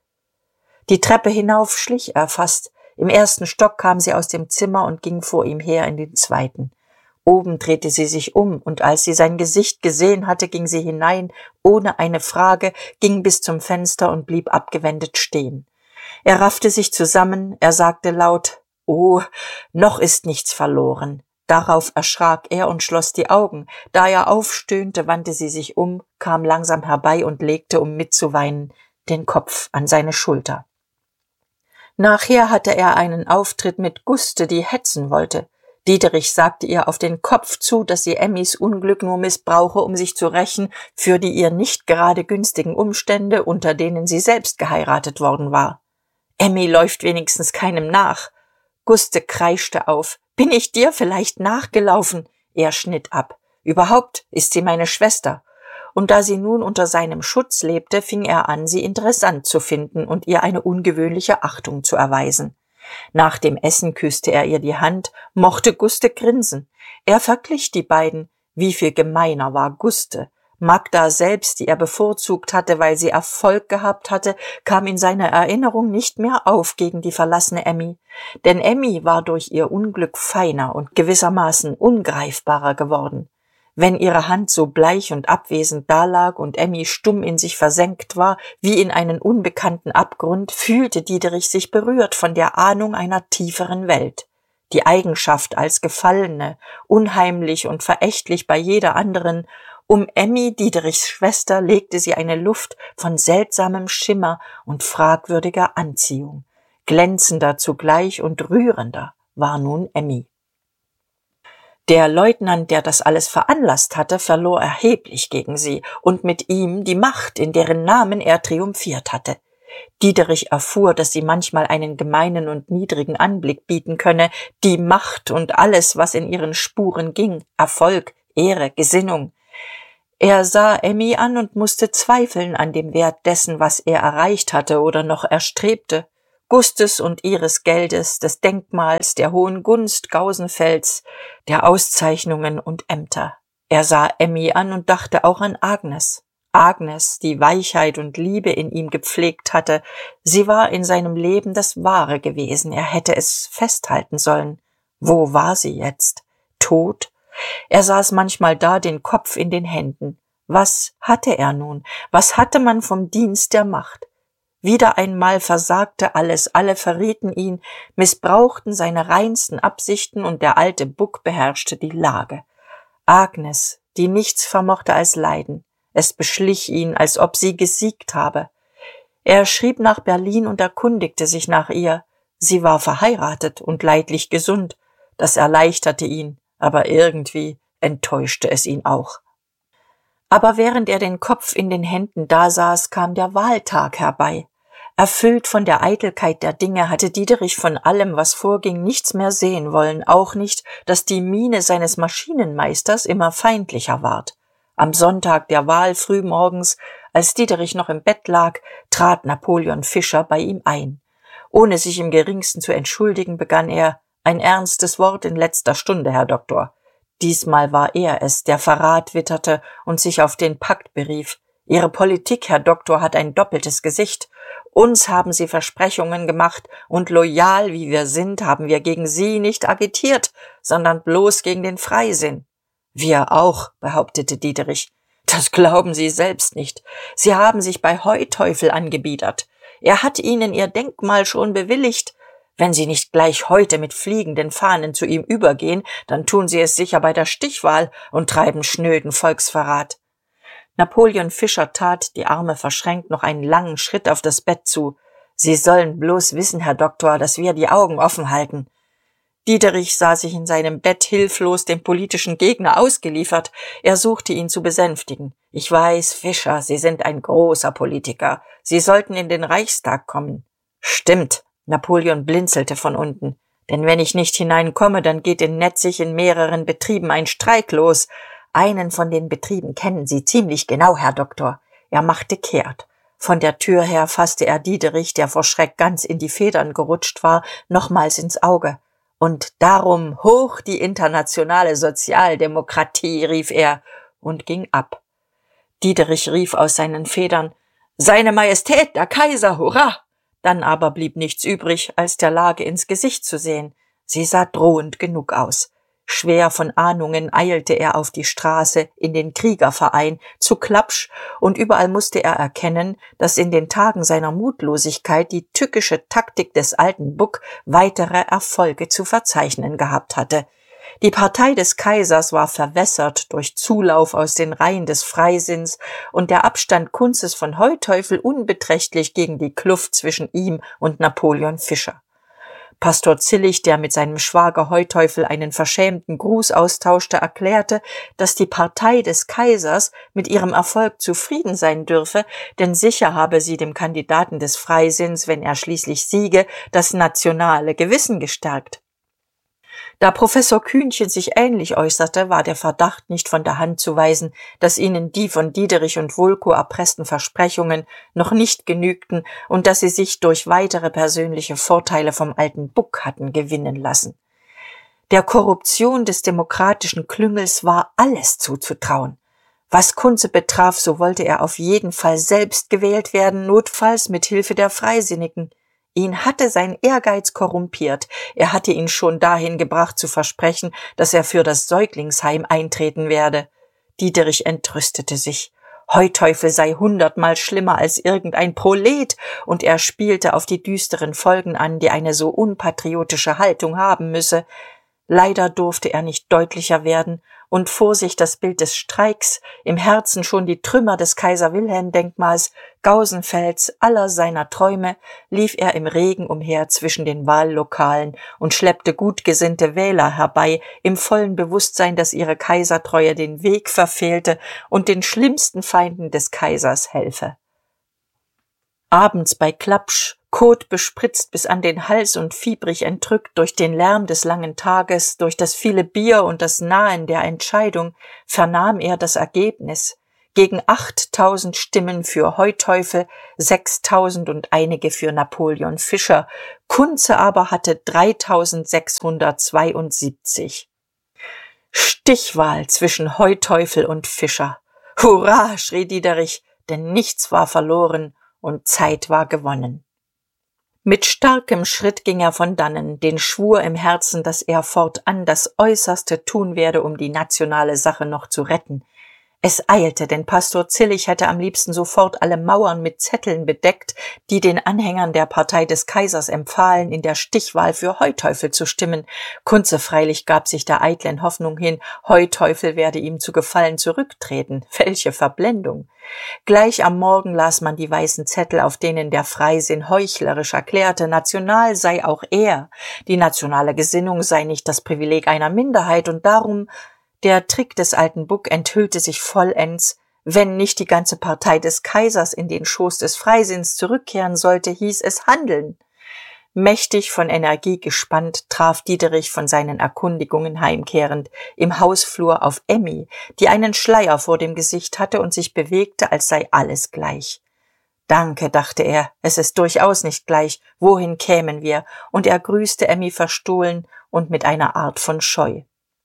Die Treppe hinauf schlich er fast. Im ersten Stock kam sie aus dem Zimmer und ging vor ihm her in den zweiten. Oben drehte sie sich um, und als sie sein Gesicht gesehen hatte, ging sie hinein, ohne eine Frage, ging bis zum Fenster und blieb abgewendet stehen. Er raffte sich zusammen, er sagte laut, »Oh, noch ist nichts verloren.« Darauf erschrak er und schloss die Augen. Da er aufstöhnte, wandte sie sich um, kam langsam herbei und legte, um mitzuweinen, den Kopf an seine Schulter. Nachher hatte er einen Auftritt mit Guste, die hetzen wollte. Diederich sagte ihr auf den Kopf zu, dass sie Emmys Unglück nur missbrauche, um sich zu rächen für die ihr nicht gerade günstigen Umstände, unter denen sie selbst geheiratet worden war. »Emmy läuft wenigstens keinem nach.« Guste kreischte auf. »Bin ich dir vielleicht nachgelaufen?« Er schnitt ab. »Überhaupt ist sie meine Schwester.« Und da sie nun unter seinem Schutz lebte, fing er an, sie interessant zu finden und ihr eine ungewöhnliche Achtung zu erweisen. Nach dem Essen küsste er ihr die Hand, mochte Guste grinsen. Er verglich die beiden. Wie viel gemeiner war Guste. Magda selbst, die er bevorzugt hatte, weil sie Erfolg gehabt hatte, kam in seiner Erinnerung nicht mehr auf gegen die verlassene Emmy. Denn Emmy war durch ihr Unglück feiner und gewissermaßen ungreifbarer geworden. Wenn ihre Hand so bleich und abwesend dalag und Emmy stumm in sich versenkt war, wie in einen unbekannten Abgrund, fühlte Diederich sich berührt von der Ahnung einer tieferen Welt. Die Eigenschaft als Gefallene, unheimlich und verächtlich bei jeder anderen, um Emmy, Diederichs Schwester, legte sie eine Luft von seltsamem Schimmer und fragwürdiger Anziehung. Glänzender zugleich und rührender war nun Emmy. Der Leutnant, der das alles veranlasst hatte, verlor erheblich gegen sie und mit ihm die Macht, in deren Namen er triumphiert hatte. Diederich erfuhr, dass sie manchmal einen gemeinen und niedrigen Anblick bieten könne, die Macht und alles, was in ihren Spuren ging, Erfolg, Ehre, Gesinnung. Er sah Emmy an und musste zweifeln an dem Wert dessen, was er erreicht hatte oder noch erstrebte. Gustes und ihres Geldes, des Denkmals, der hohen Gunst Gausenfelds, der Auszeichnungen und Ämter. Er sah Emmy an und dachte auch an Agnes. Agnes, die Weichheit und Liebe in ihm gepflegt hatte, sie war in seinem Leben das Wahre gewesen, er hätte es festhalten sollen. Wo war sie jetzt? Tot? Er saß manchmal da, den Kopf in den Händen. Was hatte er nun? Was hatte man vom Dienst der Macht? Wieder einmal versagte alles, alle verrieten ihn, missbrauchten seine reinsten Absichten und der alte Buck beherrschte die Lage. Agnes, die nichts vermochte als Leiden. Es beschlich ihn, als ob sie gesiegt habe. Er schrieb nach Berlin und erkundigte sich nach ihr. Sie war verheiratet und leidlich gesund. Das erleichterte ihn, aber irgendwie enttäuschte es ihn auch. Aber während er den Kopf in den Händen dasaß, kam der Wahltag herbei. Erfüllt von der Eitelkeit der Dinge hatte Diederich von allem, was vorging, nichts mehr sehen wollen, auch nicht, dass die Miene seines Maschinenmeisters immer feindlicher ward. Am Sonntag der Wahl frühmorgens, als Diederich noch im Bett lag, trat Napoleon Fischer bei ihm ein. Ohne sich im geringsten zu entschuldigen, begann er: »Ein ernstes Wort in letzter Stunde, Herr Doktor.« Diesmal war er es, der Verrat witterte und sich auf den Pakt berief. »Ihre Politik, Herr Doktor, hat ein doppeltes Gesicht. Uns haben Sie Versprechungen gemacht, und loyal wie wir sind, haben wir gegen Sie nicht agitiert, sondern bloß gegen den Freisinn.« »Wir auch«, behauptete Diederich. »Das glauben Sie selbst nicht. Sie haben sich bei Heuteufel angebiedert. Er hat Ihnen Ihr Denkmal schon bewilligt. Wenn Sie nicht gleich heute mit fliegenden Fahnen zu ihm übergehen, dann tun Sie es sicher bei der Stichwahl und treiben schnöden Volksverrat.« Napoleon Fischer tat, die Arme verschränkt, noch einen langen Schritt auf das Bett zu. »Sie sollen bloß wissen, Herr Doktor, dass wir die Augen offen halten.« Diederich sah sich in seinem Bett hilflos dem politischen Gegner ausgeliefert. Er suchte ihn zu besänftigen. »Ich weiß, Fischer, Sie sind ein großer Politiker. Sie sollten in den Reichstag kommen.« »Stimmt«, Napoleon blinzelte von unten. »Denn wenn ich nicht hineinkomme, dann geht in Netzig in mehreren Betrieben ein Streik los. Einen von den Betrieben kennen Sie ziemlich genau, Herr Doktor.« Er machte kehrt. Von der Tür her fasste er Diederich, der vor Schreck ganz in die Federn gerutscht war, nochmals ins Auge. »Und darum hoch die internationale Sozialdemokratie«, rief er und ging ab. Diederich rief aus seinen Federn: »Seine Majestät, der Kaiser, hurra!« Dann aber blieb nichts übrig, als der Lage ins Gesicht zu sehen. Sie sah drohend genug aus. Schwer von Ahnungen eilte er auf die Straße, in den Kriegerverein, zu Klapsch, und überall musste er erkennen, dass in den Tagen seiner Mutlosigkeit die tückische Taktik des alten Buck weitere Erfolge zu verzeichnen gehabt hatte. Die Partei des Kaisers war verwässert durch Zulauf aus den Reihen des Freisinns und der Abstand Kunzes von Heuteufel unbeträchtlich gegen die Kluft zwischen ihm und Napoleon Fischer. Pastor Zillig, der mit seinem Schwager Heuteufel einen verschämten Gruß austauschte, erklärte, dass die Partei des Kaisers mit ihrem Erfolg zufrieden sein dürfe, denn sicher habe sie dem Kandidaten des Freisinns, wenn er schließlich siege, das nationale Gewissen gestärkt. Da Professor Kühnchen sich ähnlich äußerte, war der Verdacht nicht von der Hand zu weisen, dass ihnen die von Diederich und Wulkow erpressten Versprechungen noch nicht genügten und dass sie sich durch weitere persönliche Vorteile vom alten Buck hatten gewinnen lassen. Der Korruption des demokratischen Klüngels war alles zuzutrauen. Was Kunze betraf, so wollte er auf jeden Fall selbst gewählt werden, notfalls mit Hilfe der Freisinnigen. Ihn hatte sein Ehrgeiz korrumpiert. Er hatte ihn schon dahin gebracht zu versprechen, dass er für das Säuglingsheim eintreten werde. Diederich entrüstete sich. Heuteufel sei hundertmal schlimmer als irgendein Prolet, und er spielte auf die düsteren Folgen an, die eine so unpatriotische Haltung haben müsse. Leider durfte er nicht deutlicher werden, und vor sich das Bild des Streiks, im Herzen schon die Trümmer des Kaiser-Wilhelm-Denkmals, Gausenfelds, aller seiner Träume, lief er im Regen umher zwischen den Wahllokalen und schleppte gutgesinnte Wähler herbei, im vollen Bewusstsein, dass ihre Kaisertreue den Weg verfehlte und den schlimmsten Feinden des Kaisers helfe. Abends bei Klapsch, Kot bespritzt bis an den Hals und fiebrig entrückt durch den Lärm des langen Tages, durch das viele Bier und das Nahen der Entscheidung, vernahm er das Ergebnis. Gegen achttausend Stimmen für Heutteufel, sechstausend und einige für Napoleon Fischer. Kunze aber hatte dreitausendsechshundertzweiundsiebzig. Stichwahl zwischen Heutteufel und Fischer. Hurra, schrie Diederich, denn nichts war verloren und Zeit war gewonnen. Mit starkem Schritt ging er von dannen, den Schwur im Herzen, dass er fortan das Äußerste tun werde, um die nationale Sache noch zu retten. Es eilte, denn Pastor Zillig hätte am liebsten sofort alle Mauern mit Zetteln bedeckt, die den Anhängern der Partei des Kaisers empfahlen, in der Stichwahl für Heutteufel zu stimmen. Kunze freilich gab sich der eitlen Hoffnung hin, Heutteufel werde ihm zu Gefallen zurücktreten. Welche Verblendung! Gleich am Morgen las man die weißen Zettel, auf denen der Freisinn heuchlerisch erklärte, national sei auch er. Die nationale Gesinnung sei nicht das Privileg einer Minderheit und darum. Der Trick des alten Buck enthüllte sich vollends. Wenn nicht die ganze Partei des Kaisers in den Schoß des Freisinns zurückkehren sollte, hieß es handeln. Mächtig von Energie gespannt traf Diederich von seinen Erkundigungen heimkehrend im Hausflur auf Emmy, die einen Schleier vor dem Gesicht hatte und sich bewegte, als sei alles gleich. Danke, dachte er, es ist durchaus nicht gleich, wohin kämen wir, und er grüßte Emmy verstohlen und mit einer Art von Scheu.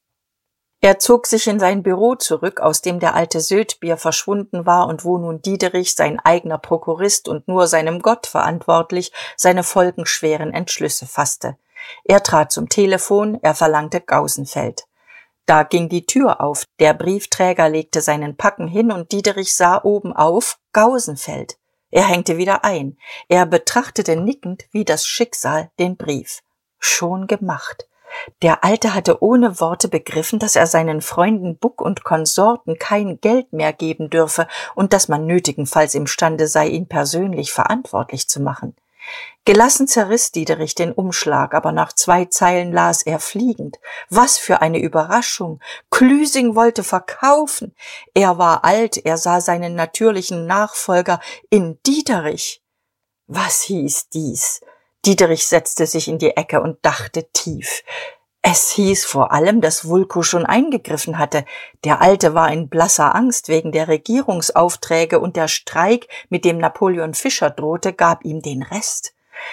Er zog sich in sein Büro zurück, aus dem der alte Söldbier verschwunden war und wo nun Diederich, sein eigener Prokurist und nur seinem Gott verantwortlich, seine folgenschweren Entschlüsse fasste. Er trat zum Telefon, er verlangte Gausenfeld. Da ging die Tür auf, der Briefträger legte seinen Packen hin und Diederich sah oben auf Gausenfeld. Er hängte wieder ein. Er betrachtete nickend wie das Schicksal den Brief. Schon gemacht. Der Alte hatte ohne Worte begriffen, dass er seinen Freunden Buck und Konsorten kein Geld mehr geben dürfe und dass man nötigenfalls imstande sei, ihn persönlich verantwortlich zu machen. Gelassen zerriss Diederich den Umschlag, aber nach zwei Zeilen las er fliegend. Was für eine Überraschung! Klüsing wollte verkaufen. Er war alt, er sah seinen natürlichen Nachfolger in Diederich. Was hieß dies? Diederich setzte sich in die Ecke und dachte tief. Es hieß vor allem, dass Wulko schon eingegriffen hatte. Der Alte war in blasser Angst wegen der Regierungsaufträge und der Streik, mit dem Napoleon Fischer drohte, gab ihm den Rest.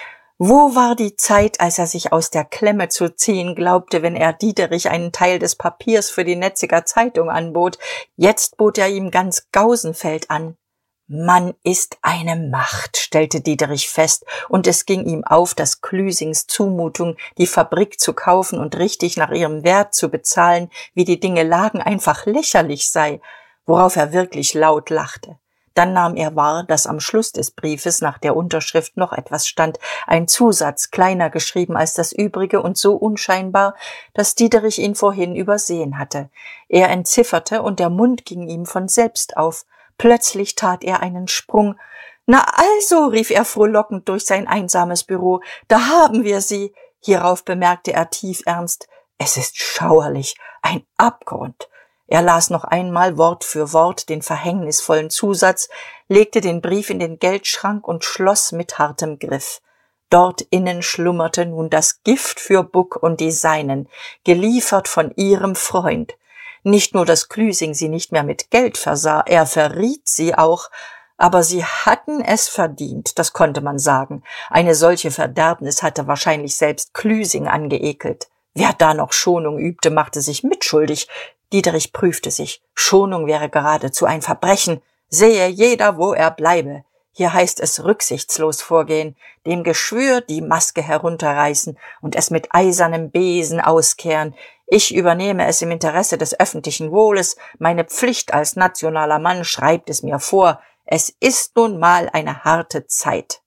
Wo war die Zeit, als er sich aus der Klemme zu ziehen glaubte, wenn er Diederich einen Teil des Papiers für die Netziger Zeitung anbot? Jetzt bot er ihm ganz Gausenfeld an. Man ist eine Macht, stellte Diederich fest, und es ging ihm auf, dass Klüsings Zumutung, die Fabrik zu kaufen und richtig nach ihrem Wert zu bezahlen, wie die Dinge lagen, einfach lächerlich sei, worauf er wirklich laut lachte. Dann nahm er wahr, dass am Schluss des Briefes nach der Unterschrift noch etwas stand, ein Zusatz, kleiner geschrieben als das übrige und so unscheinbar, dass Diederich ihn vorhin übersehen hatte. Er entzifferte und der Mund ging ihm von selbst auf. Plötzlich tat er einen Sprung. »Na also«, rief er frohlockend durch sein einsames Büro, »da haben wir sie!« Hierauf bemerkte er tiefernst, »Es ist schauerlich, ein Abgrund.« Er las noch einmal Wort für Wort den verhängnisvollen Zusatz, legte den Brief in den Geldschrank und schloss mit hartem Griff. Dort innen schlummerte nun das Gift für Buck und die Seinen, geliefert von ihrem Freund. Nicht nur, dass Klüsing sie nicht mehr mit Geld versah, er verriet sie auch, aber sie hatten es verdient, das konnte man sagen. Eine solche Verderbnis hatte wahrscheinlich selbst Klüsing angeekelt. Wer da noch Schonung übte, machte sich mitschuldig. Diederich prüfte sich. Schonung wäre geradezu ein Verbrechen. Sehe jeder, wo er bleibe. Hier heißt es rücksichtslos vorgehen, dem Geschwür die Maske herunterreißen und es mit eisernem Besen auskehren. Ich übernehme es im Interesse des öffentlichen Wohles. Meine Pflicht als nationaler Mann schreibt es mir vor. Es ist nun mal eine harte Zeit.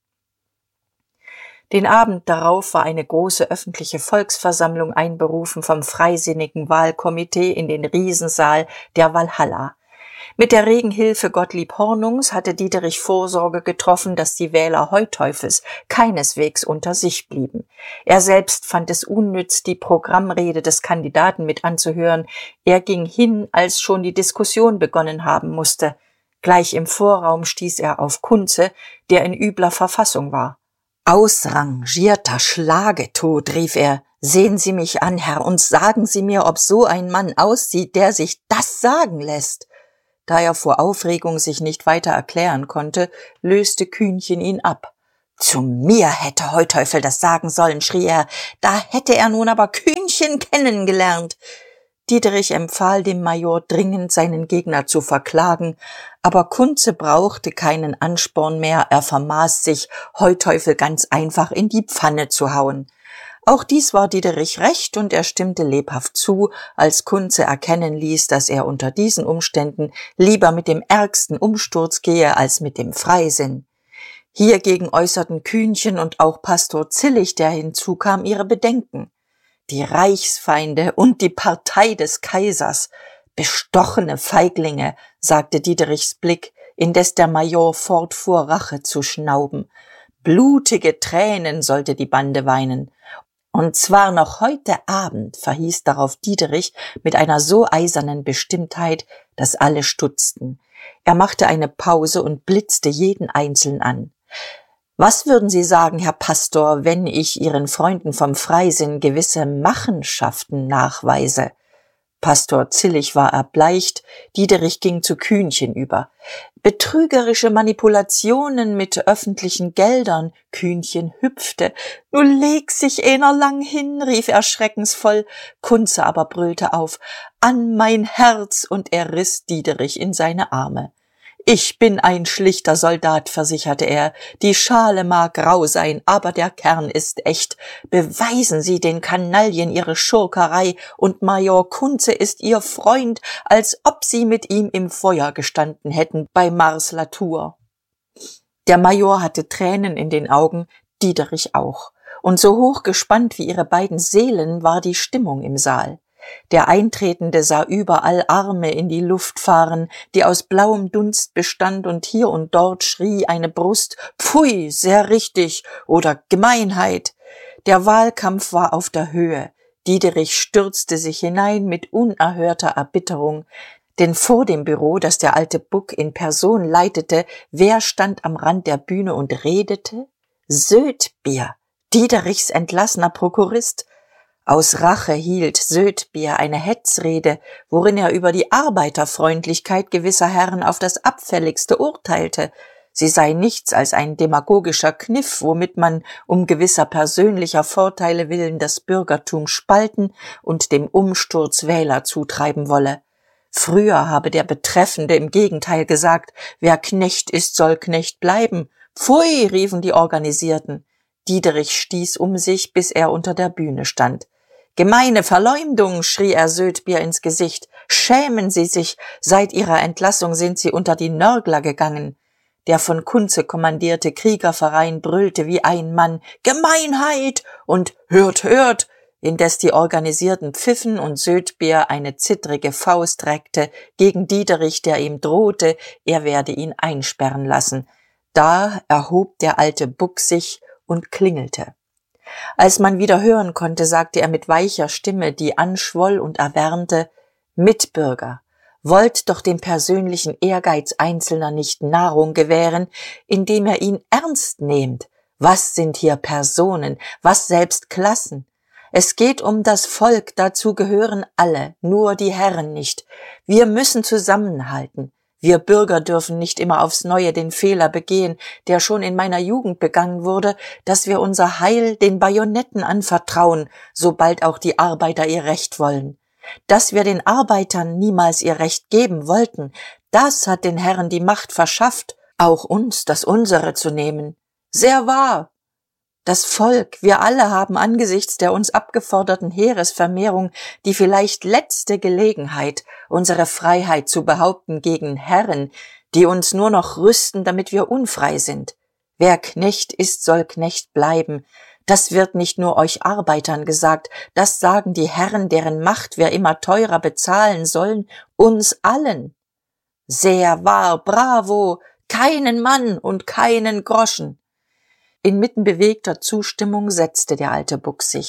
Den Abend darauf war eine große öffentliche Volksversammlung einberufen vom Freisinnigen Wahlkomitee in den Riesensaal der Walhalla. Mit der regen Hilfe Gottlieb Hornungs hatte Diederich Vorsorge getroffen, dass die Wähler Heutteufels keineswegs unter sich blieben. Er selbst fand es unnütz, die Programmrede des Kandidaten mit anzuhören. Er ging hin, als schon die Diskussion begonnen haben musste. Gleich im Vorraum stieß er auf Kunze, der in übler Verfassung war. »Ausrangierter Schlagetod«, rief er, »sehen Sie mich an, Herr, und sagen Sie mir, ob so ein Mann aussieht, der sich das sagen lässt.« Da er vor Aufregung sich nicht weiter erklären konnte, löste Kühnchen ihn ab. »Zu mir hätte Heuteufel das sagen sollen«, schrie er, »da hätte er nun aber Kühnchen kennengelernt.« Diederich empfahl dem Major dringend, seinen Gegner zu verklagen, aber Kunze brauchte keinen Ansporn mehr, er vermaß sich, Heuteufel ganz einfach in die Pfanne zu hauen. Auch dies war Diederich recht, und er stimmte lebhaft zu, als Kunze erkennen ließ, dass er unter diesen Umständen lieber mit dem ärgsten Umsturz gehe als mit dem Freisinn. Hiergegen äußerten Kühnchen und auch Pastor Zillig, der hinzukam, ihre Bedenken. Die Reichsfeinde und die Partei des Kaisers, bestochene Feiglinge, sagte Diederichs Blick, indes der Major fortfuhr, Rache zu schnauben. Blutige Tränen sollte die Bande weinen. Und zwar noch heute Abend, verhieß darauf Diederich mit einer so eisernen Bestimmtheit, dass alle stutzten. Er machte eine Pause und blitzte jeden Einzelnen an. »Was würden Sie sagen, Herr Pastor, wenn ich Ihren Freunden vom Freisinn gewisse Machenschaften nachweise?« Pastor Zillig war erbleicht, Diederich ging zu Kühnchen über. »Betrügerische Manipulationen mit öffentlichen Geldern«, Kühnchen hüpfte. »Nu leg sich einer lang hin«, rief er schreckensvoll. Kunze aber brüllte auf. »An mein Herz«, und er riss Diederich in seine Arme. »Ich bin ein schlichter Soldat«, versicherte er, »die Schale mag rau sein, aber der Kern ist echt. Beweisen Sie den Kanaillen ihre Schurkerei, und Major Kunze ist Ihr Freund, als ob Sie mit ihm im Feuer gestanden hätten bei Mars-la-Tour.« Der Major hatte Tränen in den Augen, Diederich auch, und so hochgespannt wie ihre beiden Seelen war die Stimmung im Saal. Der Eintretende sah überall Arme in die Luft fahren, die aus blauem Dunst bestand, und hier und dort schrie eine Brust, »Pfui, sehr richtig« oder »Gemeinheit«. Der Wahlkampf war auf der Höhe. Diederich stürzte sich hinein mit unerhörter Erbitterung, denn vor dem Büro, das der alte Buck in Person leitete, wer stand am Rand der Bühne und redete? Södbier, Diederichs entlassener Prokurist. Aus Rache hielt Södbier eine Hetzrede, worin er über die Arbeiterfreundlichkeit gewisser Herren auf das Abfälligste urteilte. Sie sei nichts als ein demagogischer Kniff, womit man um gewisser persönlicher Vorteile willen das Bürgertum spalten und dem Umsturz Wähler zutreiben wolle. Früher habe der Betreffende im Gegenteil gesagt, wer Knecht ist, soll Knecht bleiben. Pfui, riefen die Organisierten. Diederich stieß um sich, bis er unter der Bühne stand. »Gemeine Verleumdung«, schrie er Södbier ins Gesicht. »Schämen Sie sich, seit Ihrer Entlassung sind Sie unter die Nörgler gegangen.« Der von Kunze kommandierte Kriegerverein brüllte wie ein Mann, »Gemeinheit« und »Hört, hört«, indes die Organisierten pfiffen und Södbier eine zittrige Faust reckte gegen Diederich, der ihm drohte, er werde ihn einsperren lassen. Da erhob der alte Buck sich und klingelte. Als man wieder hören konnte, sagte er mit weicher Stimme, die anschwoll und erwärmte, »Mitbürger, wollt doch dem persönlichen Ehrgeiz Einzelner nicht Nahrung gewähren, indem er ihn ernst nehmt. Was sind hier Personen, was selbst Klassen? Es geht um das Volk, dazu gehören alle, nur die Herren nicht. Wir müssen zusammenhalten. Wir Bürger dürfen nicht immer aufs Neue den Fehler begehen, der schon in meiner Jugend begangen wurde, dass wir unser Heil den Bajonetten anvertrauen, sobald auch die Arbeiter ihr Recht wollen. Dass wir den Arbeitern niemals ihr Recht geben wollten, das hat den Herren die Macht verschafft, auch uns das unsere zu nehmen. Sehr wahr! Das Volk, wir alle haben angesichts der uns abgeforderten Heeresvermehrung die vielleicht letzte Gelegenheit, unsere Freiheit zu behaupten gegen Herren, die uns nur noch rüsten, damit wir unfrei sind. Wer Knecht ist, soll Knecht bleiben. Das wird nicht nur euch Arbeitern gesagt, das sagen die Herren, deren Macht wir immer teurer bezahlen sollen, uns allen. Sehr wahr, bravo, keinen Mann und keinen Groschen. Inmitten bewegter Zustimmung setzte der alte Buck sich.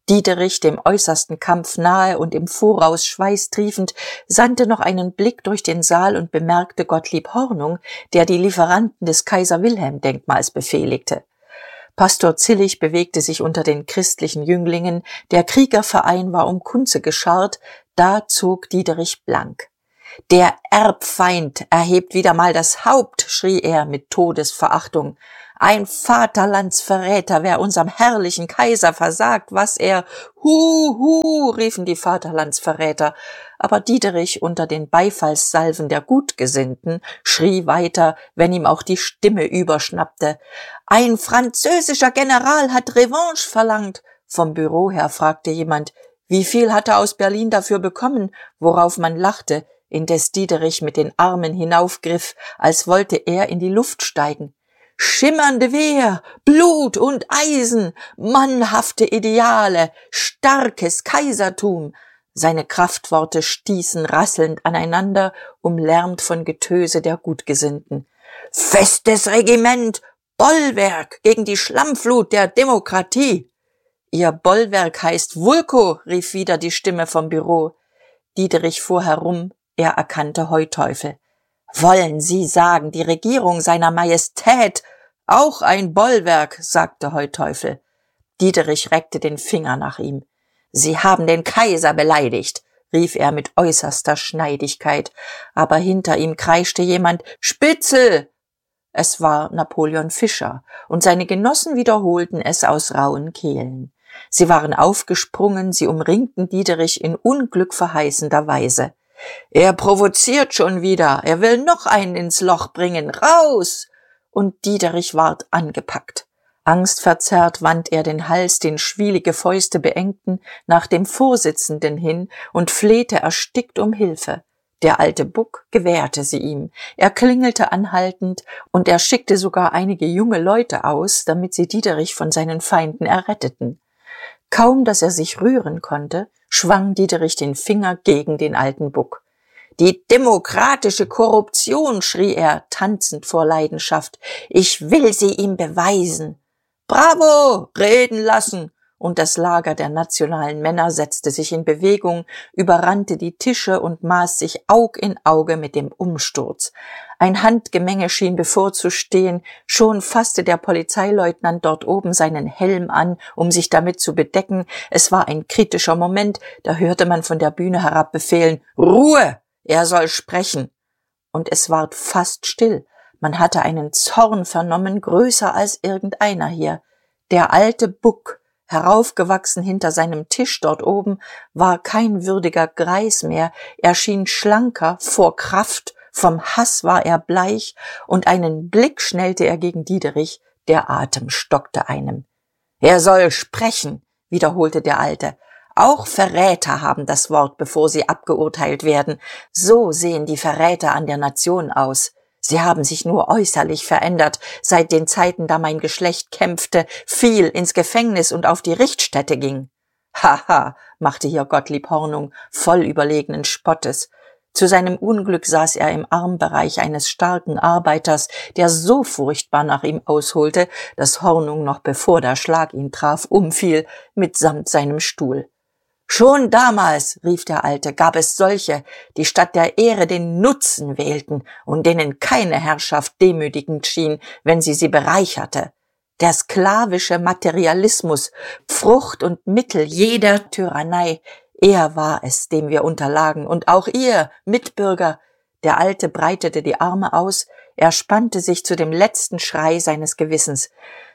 Diederich, dem äußersten Kampf nahe und im Voraus schweißtriefend, sandte noch einen Blick durch den Saal und bemerkte Gottlieb Hornung, der die Lieferanten des Kaiser-Wilhelm-Denkmals befehligte. Pastor Zillig bewegte sich unter den christlichen Jünglingen, der Kriegerverein war um Kunze gescharrt, da zog Diederich blank. »Der Erbfeind erhebt wieder mal das Haupt«, schrie er mit Todesverachtung. »Ein Vaterlandsverräter, wer unserem herrlichen Kaiser versagt, was er…« »Hu, hu«, riefen die Vaterlandsverräter, aber Diederich unter den Beifallssalven der Gutgesinnten schrie weiter, wenn ihm auch die Stimme überschnappte. »Ein französischer General hat Revanche verlangt!« Vom Büro her fragte jemand, wie viel hat er aus Berlin dafür bekommen, worauf man lachte, indes Diederich mit den Armen hinaufgriff, als wollte er in die Luft steigen. »Schimmernde Wehr, Blut und Eisen, mannhafte Ideale, starkes Kaisertum!« Seine Kraftworte stießen rasselnd aneinander, umlärmt von Getöse der Gutgesinnten. »Festes Regiment, Bollwerk gegen die Schlammflut der Demokratie!« »Ihr Bollwerk heißt Vulko«, rief wieder die Stimme vom Büro. Diederich fuhr herum, er erkannte Heuteufel. »Wollen Sie sagen, die Regierung seiner Majestät auch ein Bollwerk«, sagte Heuteufel. Diederich reckte den Finger nach ihm. »Sie haben den Kaiser beleidigt«, rief er mit äußerster Schneidigkeit, aber hinter ihm kreischte jemand, »Spitzel!« Es war Napoleon Fischer, und seine Genossen wiederholten es aus rauen Kehlen. Sie waren aufgesprungen, sie umringten Diederich in Unglück verheißender Weise. »Er provoziert schon wieder, er will noch einen ins Loch bringen, raus!« Und Diederich ward angepackt. Angstverzerrt wand er den Hals, den schwielige Fäuste beengten, nach dem Vorsitzenden hin und flehte erstickt um Hilfe. Der alte Buck gewährte sie ihm. Er klingelte anhaltend, und er schickte sogar einige junge Leute aus, damit sie Diederich von seinen Feinden erretteten. Kaum, dass er sich rühren konnte, schwang Diederich den Finger gegen den alten Buck. »Die demokratische Korruption«, schrie er, tanzend vor Leidenschaft. »Ich will sie ihm beweisen.« »Bravo! Reden lassen!« Und das Lager der nationalen Männer setzte sich in Bewegung, überrannte die Tische und maß sich Aug in Auge mit dem Umsturz. Ein Handgemenge schien bevorzustehen, schon fasste der Polizeileutnant dort oben seinen Helm an, um sich damit zu bedecken. Es war ein kritischer Moment, da hörte man von der Bühne herab befehlen, »Ruhe! Er soll sprechen!« Und es ward fast still. Man hatte einen Zorn vernommen, größer als irgendeiner hier. Der alte Buck, heraufgewachsen hinter seinem Tisch dort oben, war kein würdiger Greis mehr, er schien schlanker, vor Kraft, vom Hass war er bleich, und einen Blick schnellte er gegen Diederich, der Atem stockte einem. »Er soll sprechen«, wiederholte der Alte. »Auch Verräter haben das Wort, bevor sie abgeurteilt werden. So sehen die Verräter an der Nation aus. Sie haben sich nur äußerlich verändert, seit den Zeiten, da mein Geschlecht kämpfte, fiel, ins Gefängnis und auf die Richtstätte ging.« »Haha«, machte hier Gottlieb Hornung, voll überlegenen Spottes. Zu seinem Unglück saß er im Armbereich eines starken Arbeiters, der so furchtbar nach ihm ausholte, dass Hornung noch bevor der Schlag ihn traf, umfiel, mitsamt seinem Stuhl. »Schon damals«, rief der Alte, »gab es solche, die statt der Ehre den Nutzen wählten und denen keine Herrschaft demütigend schien, wenn sie sie bereicherte. Der sklavische Materialismus, Frucht und Mittel jeder Tyrannei, er war es, dem wir unterlagen, und auch ihr, Mitbürger.« Der Alte breitete die Arme aus, er spannte sich zu dem letzten Schrei seines Gewissens.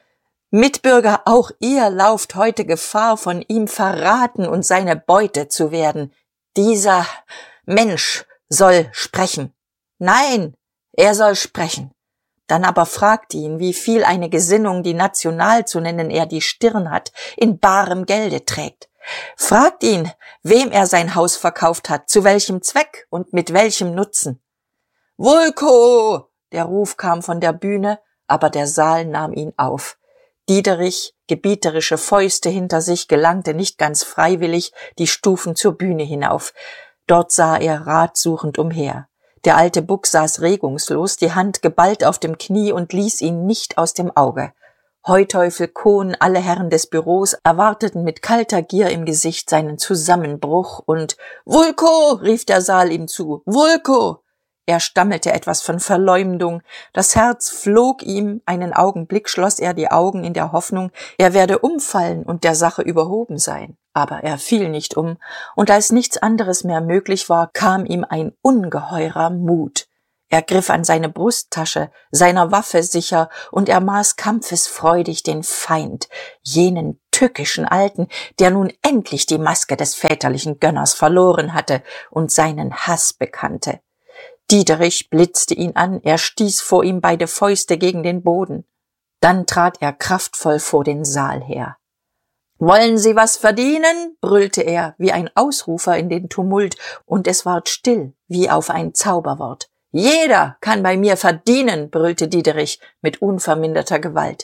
»Mitbürger, auch ihr lauft heute Gefahr, von ihm verraten und seine Beute zu werden. Dieser Mensch soll sprechen. Nein, er soll sprechen. Dann aber fragt ihn, wie viel eine Gesinnung, die national zu nennen er die Stirn hat, in barem Gelde trägt. Fragt ihn, wem er sein Haus verkauft hat, zu welchem Zweck und mit welchem Nutzen.« »Vulko!« Der Ruf kam von der Bühne, aber der Saal nahm ihn auf. Diederich, gebieterische Fäuste hinter sich, gelangte nicht ganz freiwillig die Stufen zur Bühne hinauf. Dort sah er ratsuchend umher. Der alte Buck saß regungslos, die Hand geballt auf dem Knie und ließ ihn nicht aus dem Auge. Heuteufel, Kohn, alle Herren des Büros erwarteten mit kalter Gier im Gesicht seinen Zusammenbruch und »Vulko«, rief der Saal ihm zu, »Vulko«. Er stammelte etwas von Verleumdung, das Herz flog ihm, einen Augenblick schloss er die Augen in der Hoffnung, er werde umfallen und der Sache überhoben sein. Aber er fiel nicht um, und als nichts anderes mehr möglich war, kam ihm ein ungeheurer Mut. Er griff an seine Brusttasche, seiner Waffe sicher, und er maß kampfesfreudig den Feind, jenen tückischen Alten, der nun endlich die Maske des väterlichen Gönners verloren hatte und seinen Hass bekannte. Diederich blitzte ihn an, er stieß vor ihm beide Fäuste gegen den Boden. Dann trat er kraftvoll vor den Saal her. »Wollen Sie was verdienen?« brüllte er, wie ein Ausrufer in den Tumult, und es ward still, wie auf ein Zauberwort. »Jeder kann bei mir verdienen«, brüllte Diederich mit unverminderter Gewalt.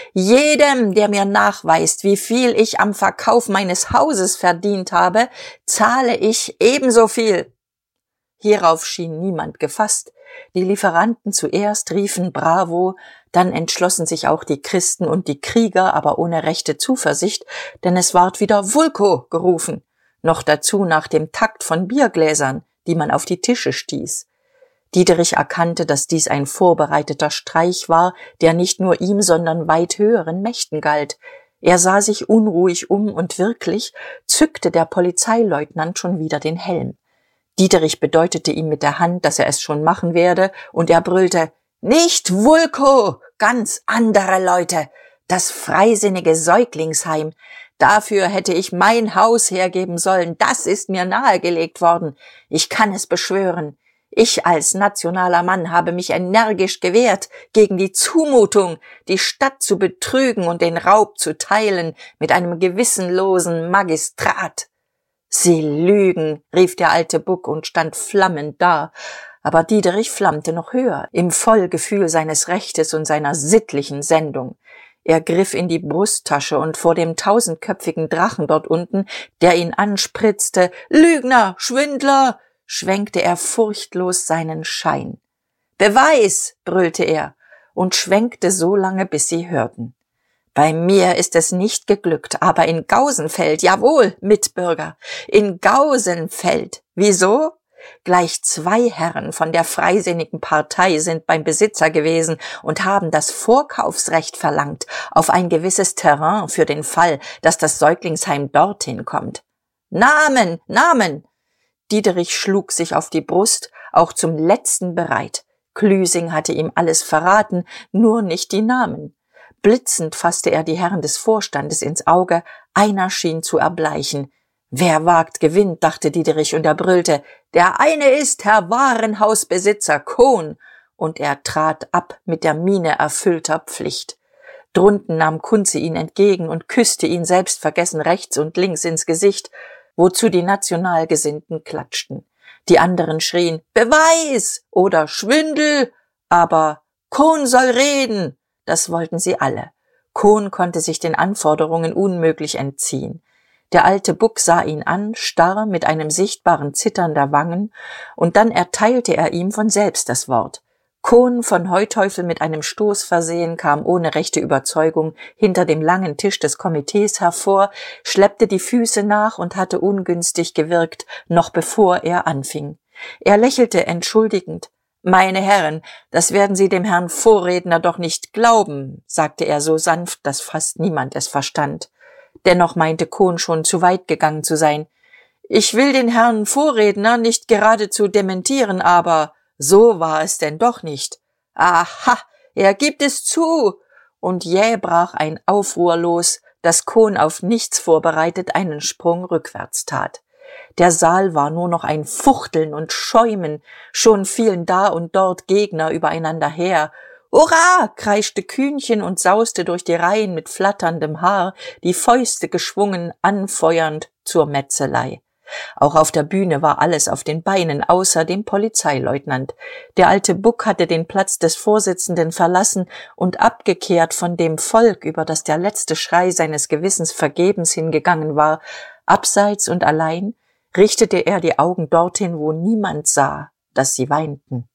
»Jedem, der mir nachweist, wie viel ich am Verkauf meines Hauses verdient habe, zahle ich ebenso viel.« Hierauf schien niemand gefasst. Die Lieferanten zuerst riefen Bravo, dann entschlossen sich auch die Christen und die Krieger, aber ohne rechte Zuversicht, denn es ward wieder Vulko gerufen, noch dazu nach dem Takt von Biergläsern, die man auf die Tische stieß. Diederich erkannte, dass dies ein vorbereiteter Streich war, der nicht nur ihm, sondern weit höheren Mächten galt. Er sah sich unruhig um und wirklich zückte der Polizeileutnant schon wieder den Helm. Diederich bedeutete ihm mit der Hand, dass er es schon machen werde, und er brüllte, »Nicht Vulko, ganz andere Leute, das freisinnige Säuglingsheim. Dafür hätte ich mein Haus hergeben sollen, das ist mir nahegelegt worden. Ich kann es beschwören. Ich als nationaler Mann habe mich energisch gewehrt gegen die Zumutung, die Stadt zu betrügen und den Raub zu teilen mit einem gewissenlosen Magistrat.« »Sie lügen«, rief der alte Buck und stand flammend da, aber Diederich flammte noch höher, im Vollgefühl seines Rechtes und seiner sittlichen Sendung. Er griff in die Brusttasche und vor dem tausendköpfigen Drachen dort unten, der ihn anspritzte, »Lügner, Schwindler«, schwenkte er furchtlos seinen Schein. »Beweis«, brüllte er und schwenkte so lange, bis sie hörten. »Bei mir ist es nicht geglückt, aber in Gausenfeld, jawohl, Mitbürger, in Gausenfeld. Wieso? Gleich zwei Herren von der Freisinnigen Partei sind beim Besitzer gewesen und haben das Vorkaufsrecht verlangt auf ein gewisses Terrain für den Fall, dass das Säuglingsheim dorthin kommt. Namen, Namen!« Diederich schlug sich auf die Brust, auch zum Letzten bereit. Klüsing hatte ihm alles verraten, nur nicht die Namen. Blitzend fasste er die Herren des Vorstandes ins Auge, einer schien zu erbleichen. »Wer wagt, gewinnt«, dachte Diederich, und er brüllte, »Der eine ist Herr Warenhausbesitzer Kohn«, und er trat ab mit der Miene erfüllter Pflicht. Drunten nahm Kunze ihn entgegen und küsste ihn selbstvergessen rechts und links ins Gesicht, wozu die Nationalgesinnten klatschten. Die anderen schrien »Beweis« oder »Schwindel«, aber »Kohn soll reden«, das wollten sie alle. Kohn konnte sich den Anforderungen unmöglich entziehen. Der alte Buck sah ihn an, starr, mit einem sichtbaren Zittern der Wangen, und dann erteilte er ihm von selbst das Wort. Kohn, von Heuteufel mit einem Stoß versehen, kam ohne rechte Überzeugung hinter dem langen Tisch des Komitees hervor, schleppte die Füße nach und hatte ungünstig gewirkt, noch bevor er anfing. Er lächelte entschuldigend. »Meine Herren, das werden Sie dem Herrn Vorredner doch nicht glauben«, sagte er so sanft, dass fast niemand es verstand. Dennoch meinte Kohn schon zu weit gegangen zu sein. »Ich will den Herrn Vorredner nicht geradezu dementieren, aber so war es denn doch nicht.« »Aha, er gibt es zu!« Und jäh brach ein Aufruhr los, dass Kohn auf nichts vorbereitet einen Sprung rückwärts tat. Der Saal war nur noch ein Fuchteln und Schäumen, schon fielen da und dort Gegner übereinander her. »Hurra!« kreischte Kühnchen und sauste durch die Reihen mit flatterndem Haar, die Fäuste geschwungen, anfeuernd zur Metzelei. Auch auf der Bühne war alles auf den Beinen, außer dem Polizeileutnant. Der alte Buck hatte den Platz des Vorsitzenden verlassen und abgekehrt von dem Volk, über das der letzte Schrei seines Gewissens vergebens hingegangen war, abseits und allein, richtete er die Augen dorthin, wo niemand sah, dass sie weinten.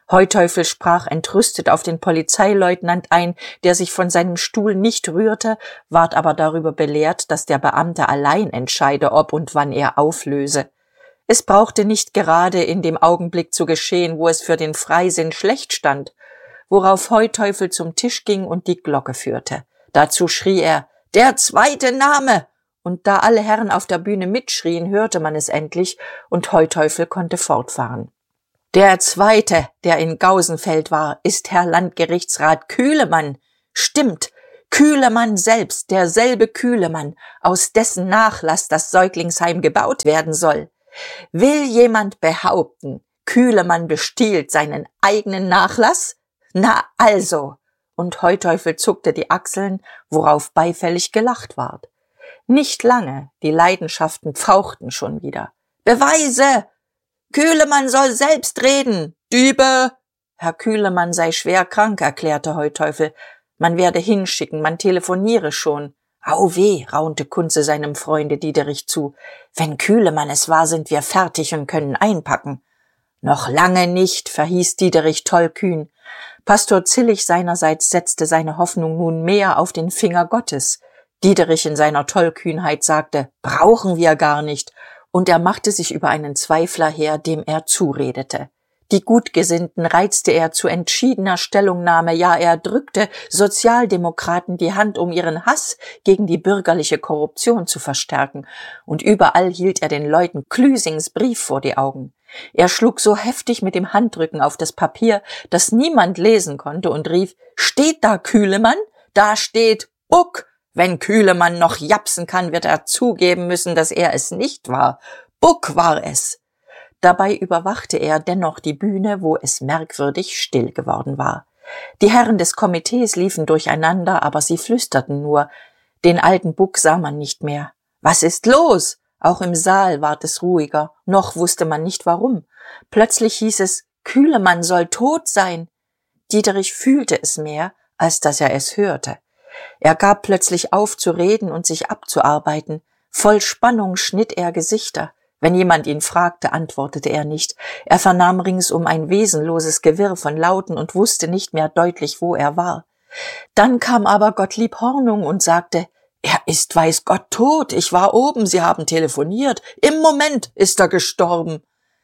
Heuteufel sprach entrüstet auf den Polizeileutnant ein, der sich von seinem Stuhl nicht rührte, ward aber darüber belehrt, dass der Beamte allein entscheide, ob und wann er auflöse. Es brauchte nicht gerade in dem Augenblick zu geschehen, wo es für den Freisinn schlecht stand, worauf Heuteufel zum Tisch ging und die Glocke führte. Dazu schrie er, »Der zweite Name!« Und da alle Herren auf der Bühne mitschrien, hörte man es endlich, und Heuteufel konnte fortfahren. »Der zweite, der in Gausenfeld war, ist Herr Landgerichtsrat Kühlemann. Stimmt, Kühlemann selbst, derselbe Kühlemann, aus dessen Nachlass das Säuglingsheim gebaut werden soll. Will jemand behaupten, Kühlemann bestiehlt seinen eigenen Nachlass? Na also!« Und Heuteufel zuckte die Achseln, worauf beifällig gelacht ward. Nicht lange, die Leidenschaften pfauchten schon wieder. »Beweise! Kühlemann soll selbst reden! Diebe!« Herr Kühlemann sei schwer krank, erklärte Heuteufel. Man werde hinschicken, man telefoniere schon. »Au weh«, raunte Kunze seinem Freunde Diederich zu. »Wenn Kühlemann es war, sind wir fertig und können einpacken.« »Noch lange nicht«, verhieß Diederich tollkühn. Pastor Zillig seinerseits setzte seine Hoffnung nun mehr auf den Finger Gottes. Diederich in seiner Tollkühnheit sagte, »Brauchen wir gar nicht«, und er machte sich über einen Zweifler her, dem er zuredete. Die Gutgesinnten reizte er zu entschiedener Stellungnahme, ja, er drückte Sozialdemokraten die Hand, um ihren Hass gegen die bürgerliche Korruption zu verstärken, und überall hielt er den Leuten Klüsings Brief vor die Augen. Er schlug so heftig mit dem Handrücken auf das Papier, dass niemand lesen konnte, und rief, »Steht da Kühlemann? Da steht Buck! Wenn Kühlemann noch japsen kann, wird er zugeben müssen, dass er es nicht war. Buck war es!« Dabei überwachte er dennoch die Bühne, wo es merkwürdig still geworden war. Die Herren des Komitees liefen durcheinander, aber sie flüsterten nur. Den alten Buck sah man nicht mehr. »Was ist los?« Auch im Saal ward es ruhiger, noch wusste man nicht warum. Plötzlich hieß es, Kühlemann soll tot sein. Diederich fühlte es mehr, als dass er es hörte. Er gab plötzlich auf zu reden und sich abzuarbeiten. Voll Spannung schnitt er Gesichter. Wenn jemand ihn fragte, antwortete er nicht. Er vernahm ringsum ein wesenloses Gewirr von Lauten und wusste nicht mehr deutlich, wo er war. Dann kam aber Gottlieb Hornung und sagte, »Er ist, weiß Gott, tot. Ich war oben, Sie haben telefoniert. Im Moment ist er gestorben.«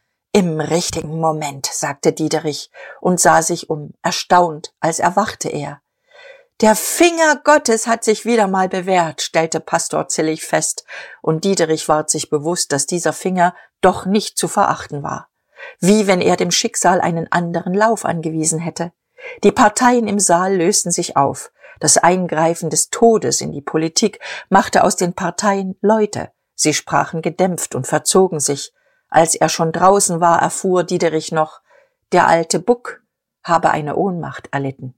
»Im richtigen Moment«, sagte Diederich und sah sich um, erstaunt, als erwachte er. »Der Finger Gottes hat sich wieder mal bewährt«, stellte Pastor Zillig fest, und Diederich ward sich bewusst, dass dieser Finger doch nicht zu verachten war. Wie wenn er dem Schicksal einen anderen Lauf angewiesen hätte. Die Parteien im Saal lösten sich auf. Das Eingreifen des Todes in die Politik machte aus den Parteien Leute. Sie sprachen gedämpft und verzogen sich. Als er schon draußen war, erfuhr Diederich noch, der alte Buck habe eine Ohnmacht erlitten.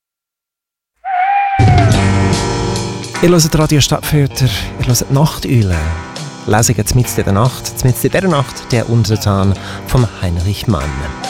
Ihr hört Radio Stadtfilter, ihr hört Nachteule. Lesungen mitten in der Nacht, mitten in dieser Nacht, der Untertan von Heinrich Mann.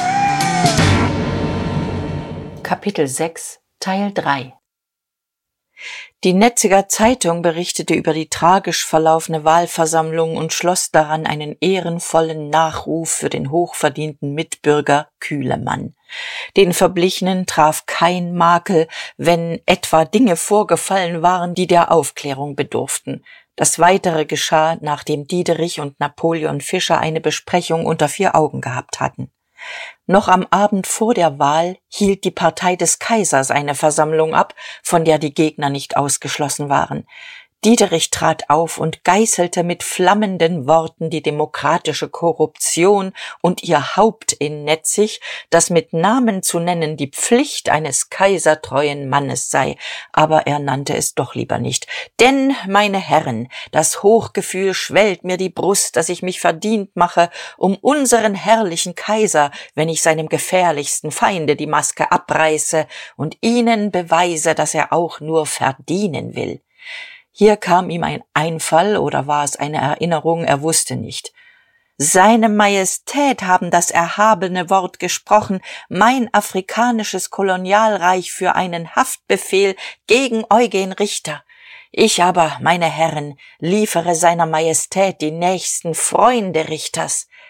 Kapitel sechs, Teil drei. Die Netziger Zeitung berichtete über die tragisch verlaufene Wahlversammlung und schloss daran einen ehrenvollen Nachruf für den hochverdienten Mitbürger Kühlemann. Den Verblichenen traf kein Makel, wenn etwa Dinge vorgefallen waren, die der Aufklärung bedurften. Das Weitere geschah, nachdem Diederich und Napoleon Fischer eine Besprechung unter vier Augen gehabt hatten. Noch am Abend vor der Wahl hielt die Partei des Kaisers eine Versammlung ab, von der die Gegner nicht ausgeschlossen waren. Diederich trat auf und geißelte mit flammenden Worten die demokratische Korruption und ihr Haupt in Netzig, das mit Namen zu nennen die Pflicht eines kaisertreuen Mannes sei, aber er nannte es doch lieber nicht. Denn, meine Herren, das Hochgefühl schwellt mir die Brust, dass ich mich verdient mache, um unseren herrlichen Kaiser, wenn ich seinem gefährlichsten Feinde die Maske abreiße und ihnen beweise, dass er auch nur verdienen will. Hier kam ihm ein Einfall, oder war es eine Erinnerung, er wusste nicht. Seine Majestät haben das erhabene Wort gesprochen, mein afrikanisches Kolonialreich für einen Haftbefehl gegen Eugen Richter. Ich aber, meine Herren, liefere seiner Majestät die nächsten Freunde Richters.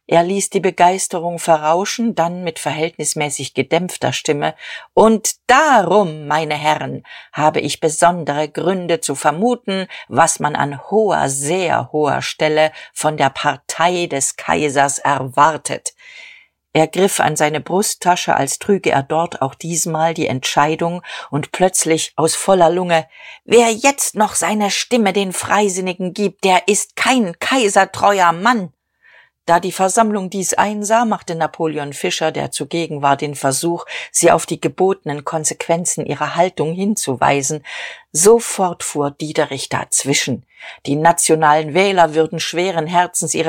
Er ließ die Begeisterung verrauschen, dann mit verhältnismäßig gedämpfter Stimme: »Und darum, meine Herren, habe ich besondere Gründe zu vermuten, was man an hoher, sehr hoher Stelle von der Partei des Kaisers erwartet.« Er griff an seine Brusttasche, als trüge er dort auch diesmal die Entscheidung, und plötzlich aus voller Lunge: »Wer jetzt noch seine Stimme den Freisinnigen gibt, der ist kein kaisertreuer Mann!« Da die Versammlung dies einsah, machte Napoleon Fischer, der zugegen war, den Versuch, sie auf die gebotenen Konsequenzen ihrer Haltung hinzuweisen. Sofort fuhr Diederich dazwischen. Die nationalen Wähler würden schweren Herzens ihre